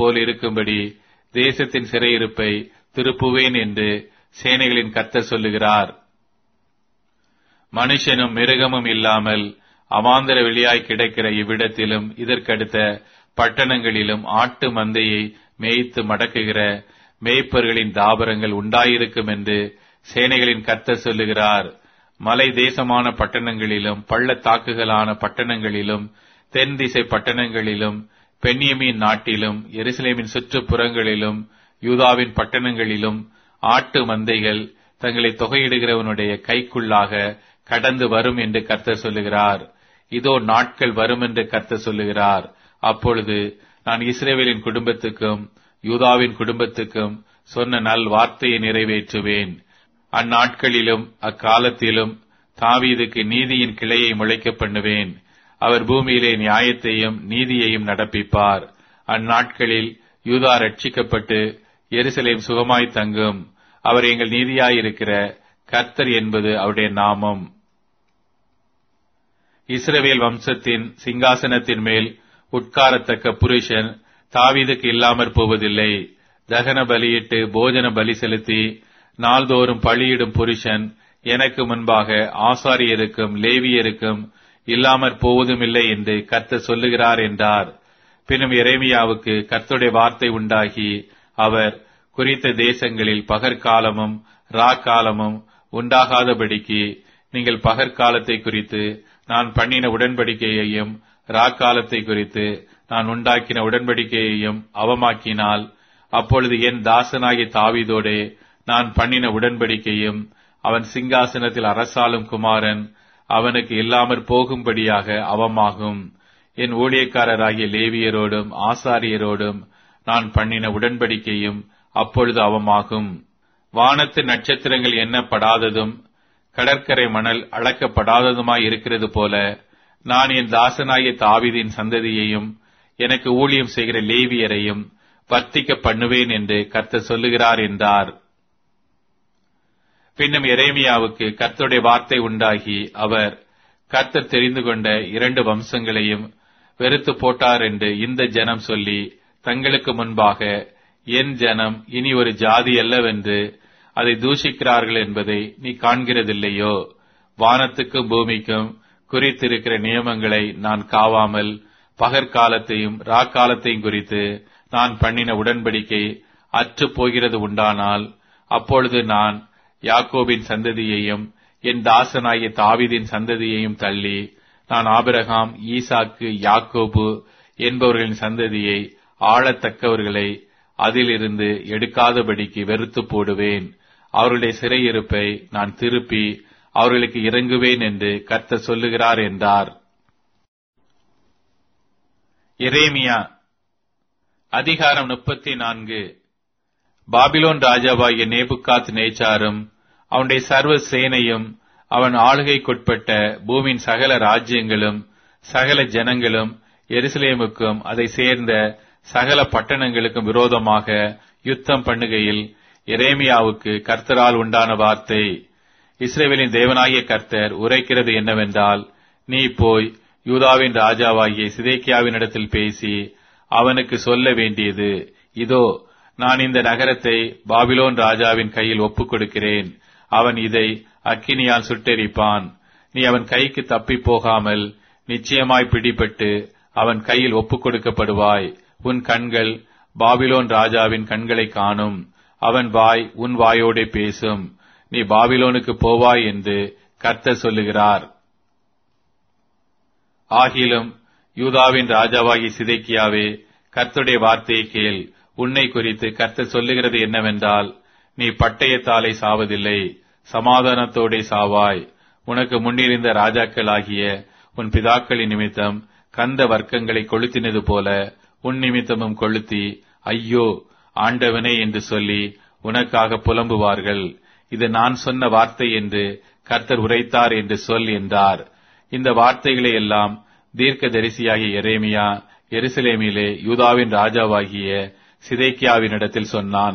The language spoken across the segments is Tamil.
போல் இருக்கும்படி தேசத்தின் சிறையிருப்பை திருப்புவேன் என்று சேனைகளின் கர்த்தர் சொல்லுகிறார். மனுஷனும் மிருகமும் இல்லாமல் அவாந்தர வெளியாய் கிடக்கிற இவ்விடத்திலும் இதற்கடுத்த பட்டணங்களிலும் ஆட்டு மந்தையை மேய்த்து மடக்குகிற மேய்ப்பர்களின் தாபரங்கள் உண்டாயிருக்கும் என்று சேனைகளின் கர்த்தர் சொல்லுகிறார். மலை தேசமான பட்டணங்களிலும் பள்ளத்தாக்குகளான பட்டணங்களிலும் தென் திசை பட்டணங்களிலும் பென்யமீன் நாட்டிலும் எருசலேமின் சுற்றுப்புறங்களிலும் யூதாவின் பட்டணங்களிலும் ஆட்டு மந்தைகள் தங்களை தொகையிடுகிறவனுடைய கைக்குள்ளாக கடந்து வரும் என்று கர்த்தர் சொல்லுகிறார். இதோ நாட்கள் வரும் என்று கர்த்தர் சொல்லுகிறார். அப்பொழுது நான் இஸ்ரவேலின் குடும்பத்துக்கும் யூதாவின் குடும்பத்துக்கும் சொன்ன நல் வார்த்தையை நிறைவேற்றுவேன். அந்நாட்களிலும் அக்காலத்திலும் தாவீதுக்கு நீதியின் கிளையை முளைக்க பண்ணுவேன். அவர் பூமியிலே நியாயத்தையும் நீதியையும் நடப்பிப்பார். அந்நாட்களில் யூதா ரட்சிக்கப்பட்டு எருசலேம் சுகமாய் தங்கும். அவர் எங்கள் நீதியாயிருக்கிற கர்த்தர் என்பது அவருடைய நாமம். இஸ்ரவேல் வம்சத்தின் சிங்காசனத்தின் மேல் உட்காரத்தக்க புருஷன் தாவீதுக்கு இல்லாமற் போவதில்லை. தகன பலியிட்டு போஜன பலி செலுத்தி நாள்தோறும் பலியிடும் புருஷன் எனக்கு முன்பாக ஆசாரியருக்கும் லேவியருக்கும் இல்லாமற் போவதுமில்லை என்று கர்த்தர் சொல்லுகிறார் என்றார். பின்னும் எரேமியாவுக்கு கர்த்தருடைய வார்த்தை உண்டாகி, அவர் குறித்த தேசங்களில் பகற்காலமும் ராக்காலமும் உண்டாகாதபடிக்கு நீங்கள் பகற்காலத்தை குறித்து நான் பண்ணின உடன்படிக்கையையும் ராக்காலத்தை குறித்து நான் உண்டாக்கின உடன்படிக்கையையும் அவமாக்கினால், அப்பொழுது என் தாசனாகிய தாவீதோடே நான் பண்ணின உடன்படிக்கையும் அவன் சிங்காசனத்தில் அரசாளும் குமாரன் அவனுக்கு இல்லாமற் போகும்படியாக அவமாகும். என் ஊழியக்காரராகிய லேவியரோடும் ஆசாரியரோடும் நான் பண்ணின உடன்படிக்கையும் அப்பொழுது அவமாகும். வானத்து நட்சத்திரங்கள் எண்ணப்படாததும் கடற்கரை மணல் அளக்கப்படாததுமாய் இருக்கிறது போல, நான் என் தாசனாகிய தாவீதின் சந்ததியையும் எனக்கு ஊழியம் செய்கிற லேவியரையும் வர்த்திக்க பண்ணுவேன் என்று கர்த்தர் சொல்லுகிறார் என்றார். பின்னும் எரேமியாவுக்கு கர்த்தருடைய வார்த்தை உண்டாகி, அவர் கர்த்தர் தெரிந்து கொண்ட 2 வம்சங்களையும் வெறுத்து போட்டார் என்று இந்த ஜனம் சொல்லி, தங்களுக்கு முன்பாக என் ஜனம் இனி ஒரு ஜாதி அல்லவென்று அதை தூஷிக்கிறார்கள் என்பதை நீ காண்கிறதில்லையோ? வானத்துக்கும் பூமிக்கும் குறித்திருக்கிற நியமங்களை நான் காவாமல் பகற்காலத்தையும் ராக்காலத்தையும் குறித்து நான் பண்ணின உடன்படிக்கை அற்று போகிறது உண்டானால், அப்பொழுது நான் யாக்கோபின் சந்ததியையும் என் தாசனாகிய தாவீதின் சந்ததியையும் தள்ளி, நான் ஆபிரகாம் ஈசாக்கு யாக்கோபு என்பவர்களின் சந்ததியை ஆளத்தக்கவர்களை அதிலிருந்து எடுக்காதபடிக்கு வெறுத்து போடுவேன். அவருடைய சிறையிருப்பை நான் திருப்பி அவர்களுக்கு இறங்குவேன் என்று கர்த்தர் சொல்லுகிறார் என்றார். எரேமியா அதிகாரம் 34. பாபிலோன் ராஜாவாகிய நேபுகாத் நேச்சாரும் அவனுடைய சர்வ சேனையும் அவன் ஆளுகைக்குட்பட்ட பூமியின் சகல ராஜ்யங்களும் சகல ஜனங்களும் எருசலேமுக்கும் அதை சேர்ந்த சகல பட்டணங்களுக்கும் விரோதமாக யுத்தம் பண்ணுகையில் எரேமியாவுக்கு கர்த்தரால் உண்டான வார்த்தை: இஸ்ரவேலின் தேவனாகிய கர்த்தர் உரைக்கிறது என்னவென்றால், நீ போய் யூதாவின் ராஜாவாகிய சிதேக்கியாவினிடத்தில் பேசி அவனுக்கு சொல்ல வேண்டியது, இதோ நான் இந்த நகரத்தை பாபிலோன் ராஜாவின் கையில் ஒப்புக் கொடுக்கிறேன். அவன் இதை அக்கினியால் சுட்டெரிப்பான். நீ அவன் கைக்கு தப்பி போகாமல் நிச்சயமாய் பிடிபட்டு அவன் கையில் ஒப்புக் கொடுக்கப்படுவாய். உன் கண்கள் பாபிலோன் ராஜாவின் கண்களை காணும். அவன் வாய் உன் வாயோடே பேசும். நீ பாபிலோனுக்கு போவாய் என்று கர்த்தர் சொல்லுகிறார். ஆகிலும் யூதாவின் ராஜாவாகிய சிதேக்கியாவே, கர்த்தருடைய வார்த்தையை கேள். உன்னை குறித்து கர்த்தர் சொல்லுகிறது என்னவென்றால், நீ பட்டயத்தாலே சாவதில்லை, சமாதானத்தோடே சாவாய். உனக்கு முன்னிருந்த ராஜாக்களாகிய உன் பிதாக்களின் நிமித்தம் கந்த வர்க்கங்களை கொளுத்தினது போல உன் நிமித்தமும் கொளுத்தி, ஐயோ ஆண்டவனே என்று சொல்லி உனக்காக புலம்புவார்கள். இது நான் சொன்ன வார்த்தை என்று கர்த்தர் உரைத்தார் என்று சொல் என்றார். இந்த வார்த்தைகளை எல்லாம் தீர்க்கதரிசியாகிய எரேமியா எருசலேமிலே யூதாவின் ராஜாவாகிய சிதேக்கியாவினிடத்தில் சொன்னான்.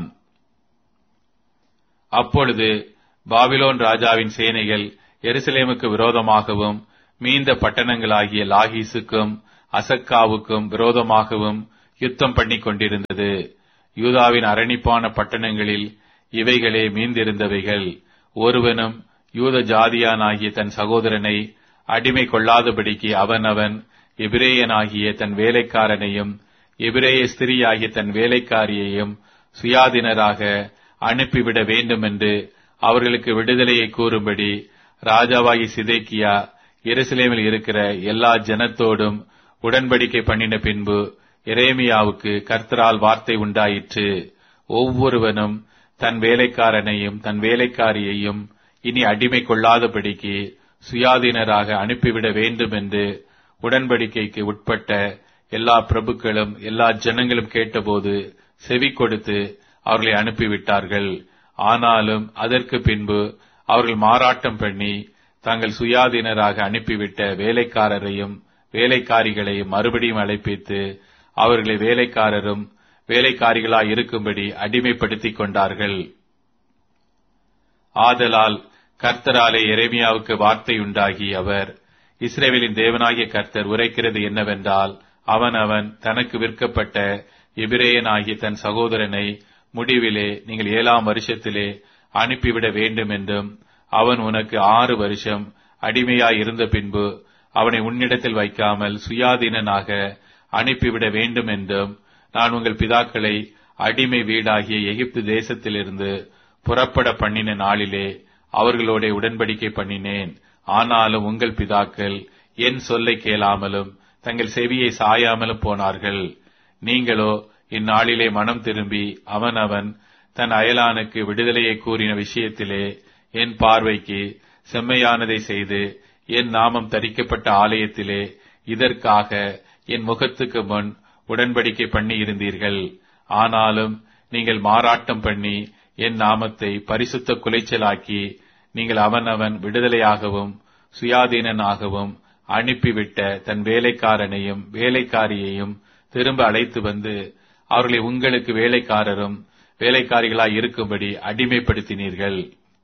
அப்பொழுது பாபிலோன் ராஜாவின் சேனைகள் எருசலேமுக்கு விரோதமாகவும் மீந்த பட்டணங்களாகிய லாகீசுக்கும் அசக்காவுக்கும் விரோதமாகவும் யுத்தம் பண்ணி கொண்டிருந்தது. யூதாவின் அரணிப்பான பட்டணங்களில் இவைகளே மீந்திருந்தவைகள். ஒருவனும் யூத ஜாதியானாகிய தன் சகோதரனை அடிமை கொள்ளாதபடிக்கு அவனவன் எபிரேயனாகிய தன் வேலைக்காரனையும் எபிரேய ஸ்திரீயாகிய தன் வேலைக்காரியையும் சுயாதீனராக அனுப்பிவிட வேண்டும் என்று அவர்களுக்கு விடுதலையை கூறும்படி ராஜாவாகி சிதேக்கியா எருசலேமில் இருக்கிற எல்லா ஜனத்தோடும் உடன்படிக்கை பண்ணின பின்பு எரேமியாவுக்கு கர்த்தரால் வார்த்தை உண்டாயிற்று. ஒவ்வொருவனும் தன் வேலைக்காரனையும் தன் வேலைக்காரியையும் இனி அடிமை கொள்ளாதபடிக்கு சுயாதீனராக அனுப்பிவிட வேண்டும் என்று உடன்படிக்கைக்கு உட்பட்ட எல்லா பிரபுக்களும் எல்லா ஜனங்களும் கேட்டபோது செவி கொடுத்து அவர்களை அனுப்பிவிட்டார்கள். ஆனாலும் அதற்கு பின்பு அவர்கள் மாறாட்டம் பண்ணி தாங்கள் சுயாதீனராக அனுப்பிவிட்ட வேலைக்காரரையும் வேலைக்காரிகளையும் மறுபடியும் அழைப்பித்து அவர்களை வேலைக்காரரும் வேலைக்காரிகளாய் இருக்கும்படி அடிமைப்படுத்திக் கொண்டார்கள். ஆதலால் கர்த்தராலே எரேமியாவுக்கு வார்த்தை உண்டாகி அவர், இஸ்ரவேலின் தேவனாகிய கர்த்தர் உரைக்கிறது என்னவென்றால், அவன் தனக்கு விற்கப்பட்ட எபிரேயனாகிய தன் சகோதரனை முடிவிலே நீங்கள் 7ஆம் வருஷத்திலே அனுப்பிவிட வேண்டும் என்றும், அவன் உனக்கு 6 வருஷம் அடிமையாய் இருந்த பின்பு அவனை உன்னிடத்தில் வைக்காமல் சுயாதீனனாக அனுப்பிவிட வேண்டும் என்றும் நான் உங்கள் பிதாக்களை அடிமை வீடாகிய எகிப்து தேசத்திலிருந்து புறப்பட பண்ணின நாளிலே அவர்களோட உடன்படிக்கை பண்ணினேன். ஆனாலும் உங்கள் பிதாக்கள் என் சொல்லை கேளாமலும் தங்கள் செவியை சாயாமலும் போனார்கள். நீங்களோ இந்நாளிலே மனம் திரும்பி அவனவன் தன் அயலானுக்கு விடுதலையை கூறின விஷயத்திலே என் பார்வைக்கு செம்மையானதை செய்து என் நாமம் தரிக்கப்பட்ட ஆலயத்திலே இதற்காக என் முகத்துக்கு முன் உடன்படிக்கை பண்ணி இருந்தீர்கள். ஆனாலும் நீங்கள் மாறாட்டம் பண்ணி என் நாமத்தை பரிசுத்த குலைச்சலாக்கி நீங்கள் அவனவன் விடுதலையாகவும் சுயாதீனனாகவும் அனுப்பிவிட்ட தன் வேலைக்காரனையும் வேலைக்காரியையும் திரும்ப அழைத்து வந்து அவர்களை உங்களுக்கு வேலைக்காரரும் வேலைக்காரிகளாய் இருக்கும்படி அடிமைப்படுத்தினீர்கள்.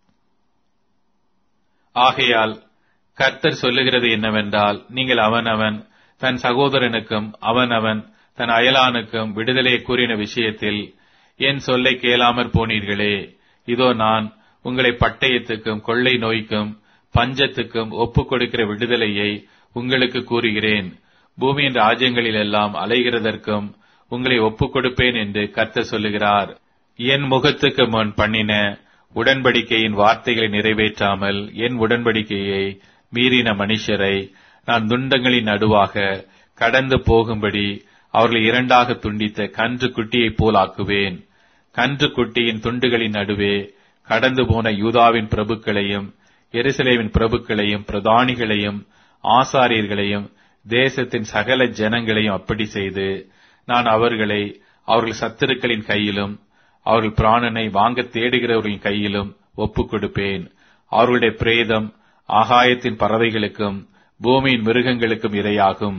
ஆகையால் கர்த்தர் சொல்லுகிறது என்னவென்றால், நீங்கள் அவனவன் தன் சகோதரனுக்கும் அவனவன் தன் அயலானுக்கும் விடுதலையை கூறின விஷயத்தில் என் சொல்லை கேளாமற் போனீர்களே. இதோ நான் உங்களை பட்டயத்துக்கும் கொள்ளை நோய்க்கும் பஞ்சத்துக்கும் ஒப்புக் கொடுக்கிற விடுதலையை உங்களுக்கு கூறுகிறேன். பூமியின் ராஜ்யங்களிலெல்லாம் அலைகிறதற்கும் உங்களை ஒப்புக் கொடுப்பேன் என்று கர்த்தர் சொல்லுகிறார். என் முகத்துக்கு முன் பண்ணின உடன்படிக்கையின் வார்த்தைகளை நிறைவேற்றாமல் என் உடன்படிக்கையை மீறின மனுஷரை நான் துண்டங்களின் நடுவாக கடந்து போகும்படி அவர்களை 2ஆக துண்டித்த கன்று குட்டியைப் போலாக்குவேன். கன்று குட்டியின் துண்டுகளின் நடுவே கடந்து போன யூதாவின் பிரபுக்களையும் எருசலேமின் பிரபுக்களையும் பிரதானிகளையும் ஆசாரியர்களையும் தேசத்தின் சகல ஜனங்களையும் அப்படி செய்து நான் அவர்களை அவர்கள் சத்துருக்களின் கையிலும் அவர்கள் பிராணனை வாங்க தேடுகிறவர்களின் கையிலும் ஒப்புக் கொடுப்பேன். அவர்களுடைய பிரேதம் ஆகாயத்தின் பறவைகளுக்கும் பூமியின் மிருகங்களுக்கும் இரையாகும்.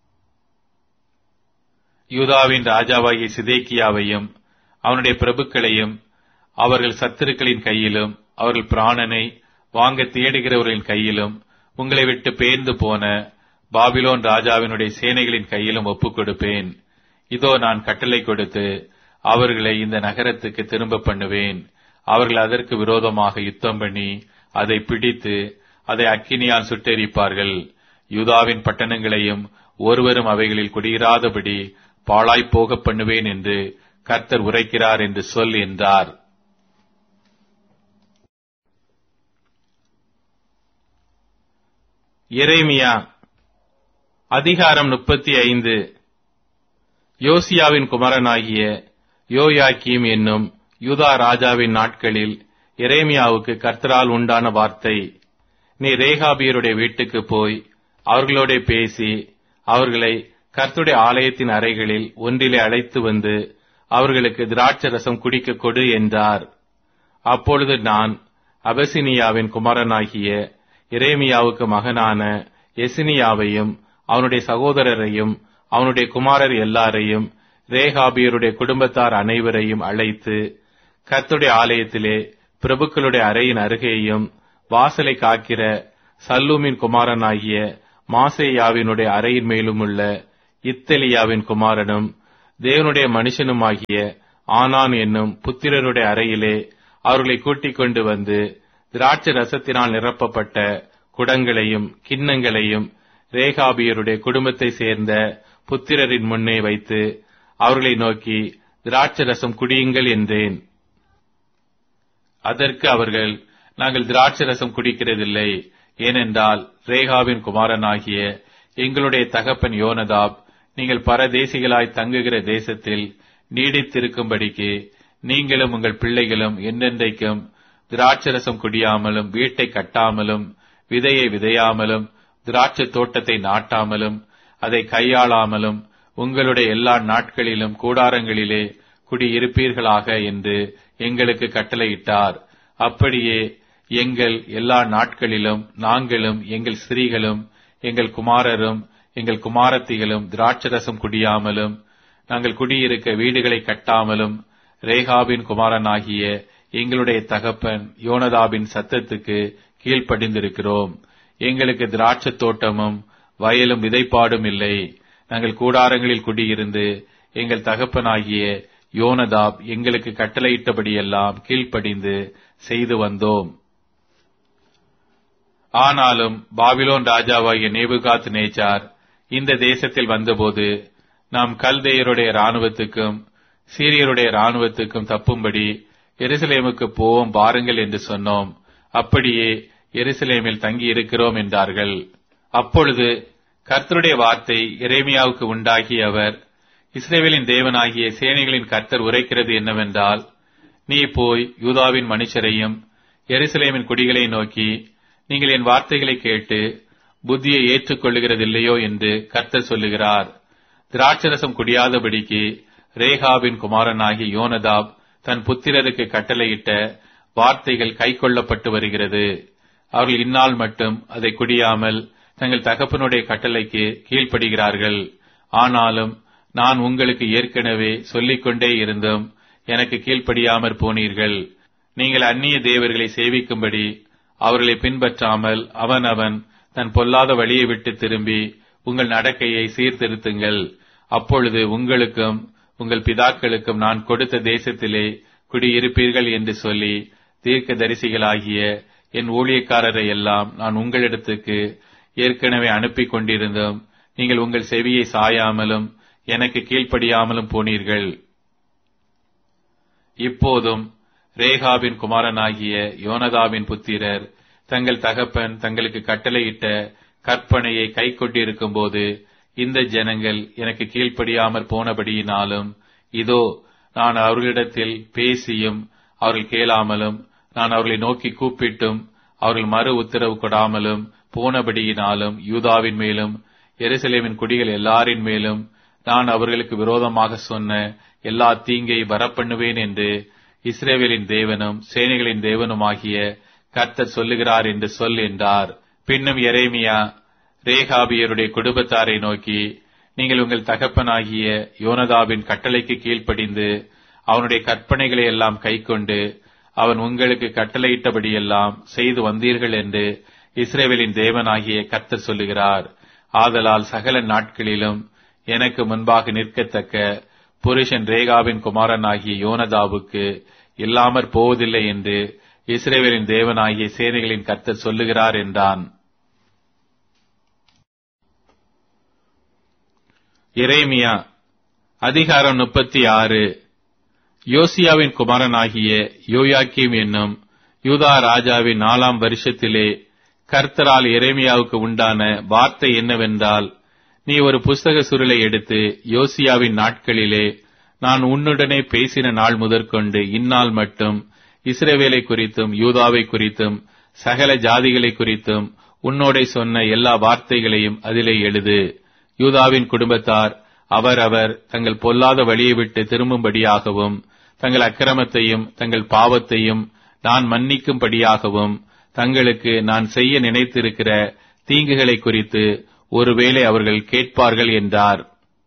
யூதாவின் ராஜாவாகிய சிதேக்கியாவையும் அவனுடைய பிரபுக்களையும் அவர்கள் சத்துருக்களின் கையிலும் அவர்கள் பிராணனை வாங்க தேடுகிறவர்களின் கையிலும் உங்களை விட்டு பேர்ந்து போன பாபிலோன் ராஜாவினுடைய சேனைகளின் கையிலும் ஒப்புக் கொடுப்பேன். இதோ நான் கட்டளை கொடுத்து அவர்களை இந்த நகரத்துக்கு திரும்ப பண்ணுவேன். அவர்கள் அதற்கு விரோதமாக யுத்தம் பண்ணி அதை பிடித்து அதை அக்கினியால் சுட்டெரிப்பார்கள். யூதாவின் பட்டணங்களையும் ஒருவரும் அவைகளில் குடியிராதபடி பாழாய்ப் போக பண்ணுவேன் என்று கர்த்தர் உரைக்கிறார் என்று சொல் என்றார். எரேமியா அதிகாரம் 35. யோசியாவின் குமாரனாகிய யோயாக்கீம் என்னும் யூதா ராஜாவின் நாட்களில் எரேமியாவுக்கு கர்த்தரால் உண்டான வார்த்தை. நீ ரேகாபியருடைய வீட்டுக்கு போய் அவர்களோட பேசி அவர்களை கர்த்தருடைய ஆலயத்தின் அறைகளில் ஒன்றிலே அழைத்து வந்து அவர்களுக்கு திராட்சரசம் குடிக்க கொடு என்றார். அப்பொழுது நான் அபசினியாவின் குமாரனாகிய எரேமியாவுக்கு மகனான எசினியாவையும் அவனுடைய சகோதரரையும் அவனுடைய குமாரர் எல்லாரையும் ரேகாபியருடைய குடும்பத்தார் அனைவரையும் அழைத்து கர்த்தருடைய ஆலயத்திலே பிரபுக்களுடைய அறையின் அருகேயும் வாசலை காக்கிற சல்லூமின் குமாரனாகிய மாசேயாவினுடைய அறையின் மேலும் உள்ள இத்தலியாவின் குமாரனும் தேவனுடைய மனுஷனுமாகிய ஆனான் என்னும் புத்திரருடைய அறையிலே அவர்களை கூட்டிக் கொண்டு வந்து திராட்சை ரசத்தினால் நிரப்பப்பட்ட குடங்களையும் கிண்ணங்களையும் ரேகாபியருடைய குடும்பத்தை சேர்ந்த புத்திரரின் முன்னே வைத்து அவர்களை நோக்கி, திராட்சை ரசம் குடியுங்கள் என்றேன். அதற்கு அவர்கள், நாங்கள் திராட்சை ரசம் குடிக்கிறதில்லை. ஏனென்றால் ரேகாவின் குமாரனாகிய எங்களுடைய தகப்பன் யோனதாப், நீங்கள் பரதேசிகளாய் தங்குகிற தேசத்தில் நீடித்திருக்கும்படிக்கு நீங்களும் உங்கள் பிள்ளைகளும் என்றென்றைக்கும் திராட்சரசம் குடியாமலும் வீட்டை கட்டாமலும் விதையை விதையாமலும் திராட்சை தோட்டத்தை நாட்டாமலும் அதை கையாளாமலும் உங்களுடைய எல்லா நாட்களிலும் கூடாரங்களிலே குடியிருப்பீர்களாக என்று எங்களுக்கு கட்டளையிட்டார். அப்படியே எங்கள் எல்லா நாட்களிலும் நாங்களும் எங்கள் ஸ்திரீகளும் எங்கள் குமாரரும் எங்கள் குமாரத்திகளும் திராட்சரசம் குடியாமலும் நாங்கள் குடியிருக்க வீடுகளை கட்டாமலும் ரேகாபின் குமாரனாகிய எங்களுடைய தகப்பன் யோனதாபின் சத்தத்துக்கு கீழ்ப்படிந்திருக்கிறோம். எங்களுக்கு திராட்சை தோட்டமும் வயலும் விதைப்பாடும் இல்லை. நாங்கள் கூடாரங்களில் குடியிருந்து எங்கள் தகப்பனாகிய யோனதாப் எங்களுக்கு கட்டளையிட்டபடியெல்லாம் கீழ்ப்படிந்து செய்து வந்தோம். ஆனாலும் பாபிலோன் ராஜாவாகிய நேபுகாத் நேச்சார் இந்த தேசத்தில் வந்தபோது நாம் கல்தேயருடைய இராணுவத்துக்கும் சீரியருடைய இராணுவத்துக்கும் தப்பும்படி எருசலேமுக்கு போவோம் பாருங்கள் என்று சொன்னோம். அப்படியே எருசலேமில் தங்கி இருக்கிறோம் என்றார்கள். அப்பொழுது கர்த்தருடைய வார்த்தை எரேமியாவுக்கு உண்டாகி அவர், இஸ்ரவேலின் தேவனாகிய சேனைகளின் கர்த்தர் உரைக்கிறது என்னவென்றால், நீ போய் யூதாவின் மனுஷரையும் எருசலேமின் குடிகளை நோக்கி, நீங்கள் என் வார்த்தைகளை கேட்டு புத்தியை ஏற்றுக்கொள்ளுகிறதில்லையோ என்று கர்த்தர் சொல்லுகிறார். திராட்சரசம் குடியாதபடிக்கு ரேகாபின் குமாரனாகிய யோனதாப் தன் புத்திரருக்கு கட்டளையிட்ட வார்த்தைகள் கைக்கொள்ளப்பட்டு வருகிறது. அவர்கள் இந்நாள் மட்டும் அதை குடியாமல் தங்கள் தகப்பனுடைய கட்டளைக்கு கீழ்ப்படுகிறார்கள். ஆனாலும் நான் உங்களுக்கு ஏற்கனவே சொல்லிக்கொண்டே இருந்தும் எனக்கு கீழ்ப்படியாமற் போனீர்கள். நீங்கள் அந்நிய தேவர்களை சேவிக்கும்படி அவர்களை பின்பற்றாமல் அவனவன் தன் பொல்லாத வழியை விட்டு திரும்பி உங்கள் நடக்கையை சீர்திருத்துங்கள். அப்பொழுது உங்களுக்கும் உங்கள் பிதாக்களுக்கும் நான் கொடுத்த தேசத்திலே குடியிருப்பீர்கள் என்று சொல்லி தீர்க்கதரிசிகளாகிய என் ஊழியக்காரரை எல்லாம் நான் உங்களிடத்துக்கு ஏற்கனவே அனுப்பி கொண்டிருந்தும் நீங்கள் உங்கள் செவியை சாயாமலும் எனக்கு கீழ்ப்படியாமலும் போனீர்கள். இப்போதும் ரேகாபின் குமாரனாகிய யோனதாபின் புத்திரர் தங்கள் தகப்பன் தங்களுக்கு கட்டளையிட்ட கற்பனையை கை கொண்டிருக்கும் போது இந்த ஜனங்கள் எனக்கு கீழ்ப்படியாமற் போனபடியினாலும், இதோ நான் அவர்களிடத்தில் பேசியும் அவர்கள் கேளாமலும் நான் அவர்களை நோக்கி கூப்பிட்டும் அவர்கள் மறு உத்தரவு கொடாமலும் போனபடியினாலும் யூதாவின் மேலும் எருசலேமின் குடிகள் எல்லாரின் மேலும் நான் அவர்களுக்கு விரோதமாக சொன்ன எல்லா தீங்கை வரப்பண்ணுவேன் என்று இஸ்ரவேலின் தேவனும் சேனைகளின் தேவனுமாகிய கர்த்தர் சொல்லுகிறார் என்று சொல் என்றார். பின்னும் எரேமியா ரேகாபியருடைய குடும்பத்தாரை நோக்கி, நீங்கள் உங்கள் தகப்பனாகிய யோனதாபின் கட்டளைக்கு கீழ்ப்படிந்து அவனுடைய கற்பனைகளை எல்லாம் கைக்கொண்டு அவன் உங்களுக்கு கட்டளையிட்டபடியெல்லாம் செய்து வந்தீர்கள் என்று இஸ்ரவேலின் தேவனாகிய கர்த்தர் சொல்லுகிறார். ஆதலால் சகல நாட்களிலும் எனக்கு முன்பாக நிற்கத்தக்க புருஷன் ரேகாவின் குமாரனாகிய யோனதாவுக்கு இல்லாமற் போவதில்லை என்று இஸ்ரவேலின் தேவனாகிய சேனைகளின் கர்த்தர் சொல்லுகிறார் என்றான். எரேமியா அதிகாரம் 36. யோசியாவின் குமாரனாகிய யோயாக்கீம் என்னும் யூதா ராஜாவின் 4ஆம் வருஷத்திலே கர்த்தரால் எரேமியாவுக்கு உண்டான வார்த்தை என்னவென்றால், நீ ஒரு புஸ்தக சுருளை எடுத்து யோசியாவின் நாட்களிலே நான் உன்னுடனே பேசின நாள் முதற்கொண்டு இந்நாள் மட்டும் இஸ்ரவேலை குறித்தும் யூதாவை குறித்தும் சகல ஜாதிகளை குறித்தும் உன்னோடே சொன்ன எல்லா வார்த்தைகளையும் அதிலே எழுது. யூதாவின் குடும்பத்தார் அவரவர் தங்கள் பொல்லாத வழியை விட்டு திரும்பும்படியாகவும் தங்கள் அக்கிரமத்தையும் தங்கள் பாவத்தையும் நான் மன்னிக்கும்படியாகவும் தங்களுக்கு நான் செய்ய நினைத்திருக்கிற தீங்குகளை குறித்து ஒருவேளை அவர்கள் கேட்பார்கள் என்றார்.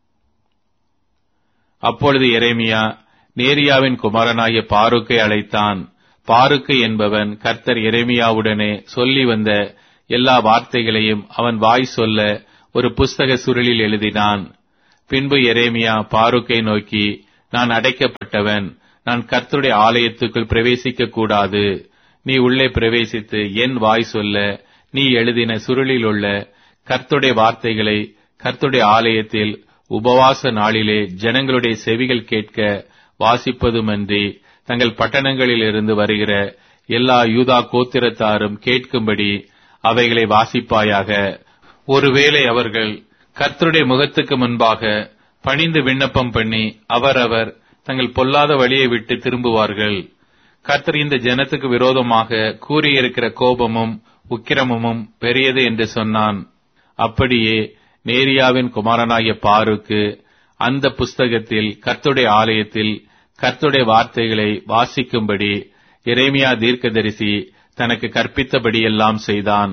அப்பொழுது எரேமியா நேரியாவின் குமாரனாகிய பாருக்கை அழைத்தான். பாருக்கு என்பவன் கர்த்தர் எரேமியாவுடனே சொல்லி வந்த எல்லா வார்த்தைகளையும் அவன் வாய் சொல்ல ஒரு புஸ்தக சுருளில் எழுதினான். பின்பு எரேமியா பாருக்கை நோக்கி, நான் அடைக்கப்பட்டவன், நான் கர்த்தருடைய ஆலயத்துக்குள் பிரவேசிக்க கூடாது. நீ உள்ளே பிரவேசித்து என் வாய் சொல்ல நீ எழுதின சுருளில் உள்ள கர்த்தருடைய வார்த்தைகளை கர்த்தருடைய ஆலயத்தில் உபவாச நாளிலே ஜனங்களுடைய செவிகள் கேட்க வாசிப்பதுமன்றி தங்கள் பட்டணங்களிலிருந்து வருகிற எல்லா யூதா கோத்திரத்தாரும் கேட்கும்படி அவைகளை வாசிப்பாயாக. ஒருவேளை அவர்கள் கர்த்தருடைய முகத்துக்கு முன்பாக பணிந்து விண்ணப்பம் பண்ணி அவரவர் தங்கள் பொல்லாத வழியை விட்டு திரும்புவார்கள். கர்த்தர் இந்த ஜனத்துக்கு விரோதமாக கூறியிருக்கிற கோபமும் உக்கிரமும் பெரியது என்று சொன்னான். அப்படியே நேரியாவின் குமாரனாகிய பாருக்கு அந்த புஸ்தகத்தில் கர்த்தருடைய ஆலயத்தில் கர்த்தருடைய வார்த்தைகளை வாசிக்கும்படி எரேமியா தீர்க்கதரிசி தனக்கு கற்பித்தபடியெல்லாம் செய்தான்.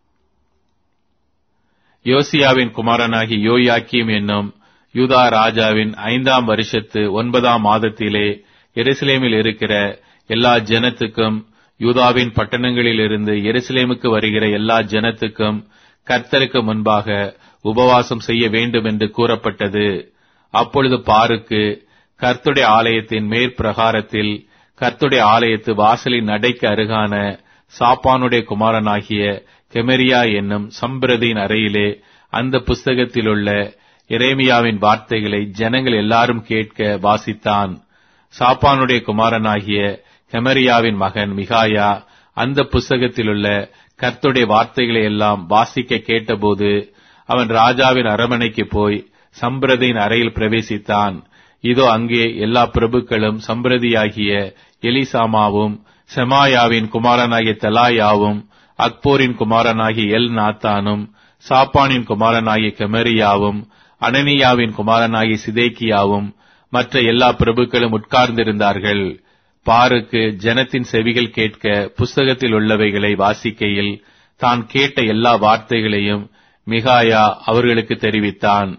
யோசியாவின் குமாரனாகி யோயாக்கீம் என்னும் யூதா ராஜாவின் 5ஆம் வருஷத்து 9ஆம் மாதத்திலே எருசலேமில் இருக்கிற எல்லா ஜனத்துக்கும் யூதாவின் பட்டணங்களிலிருந்து எருசலேமுக்கு வருகிற எல்லா ஜனத்துக்கும் கர்த்தருக்கு முன்பாக உபவாசம் செய்ய வேண்டும் என்று கூறப்பட்டது. அப்பொழுது பாருக்கு கர்த்தருடைய ஆலயத்தின் மேற்பிரகாரத்தில் கர்த்தருடைய ஆலயத்து வாசலின் நடைக்கு அருகான சாப்பானுடைய குமாரனாகிய கெமரியா என்னும் சம்பிரதியின் அறையிலே அந்த புஸ்தகத்திலுள்ள எரேமியாவின் வார்த்தைகளை ஜனங்கள் எல்லாரும் கேட்க வாசித்தான். சாப்பானுடைய குமாரனாகிய கெமரியாவின் மகன் மிகாயா அந்த புஸ்தகத்திலுள்ள கர்த்தருடைய வார்த்தைகளை எல்லாம் வாசிக்க கேட்டபோது அவன் ராஜாவின் அரமனைக்கு போய் சம்பிரதியின் அறையில் பிரவேசித்தான். இதோ அங்கே எல்லா பிரபுக்களும் சம்பிரதியாகிய எலிசாமாவும் செமாயாவின் குமாரனாகிய தெலாயாவும் அக்போரின் குமாரனாகிய எல் நாத்தானும் சாப்பானின் குமாரனாகிய கெமரியாவும் அனனியாவின் குமாரனாகிய சிதேக்கியாவும் மற்ற எல்லா பிரபுக்களும் உட்கார்ந்திருந்தார்கள். பாருக்கு ஜனத்தின் செவிகள் கேட்க புஸ்தகத்தில் உள்ளவைகளை வாசிக்கையில் தான் கேட்ட எல்லா வார்த்தைகளையும் மிகாயா அவர்களுக்கு தெரிவித்தான்.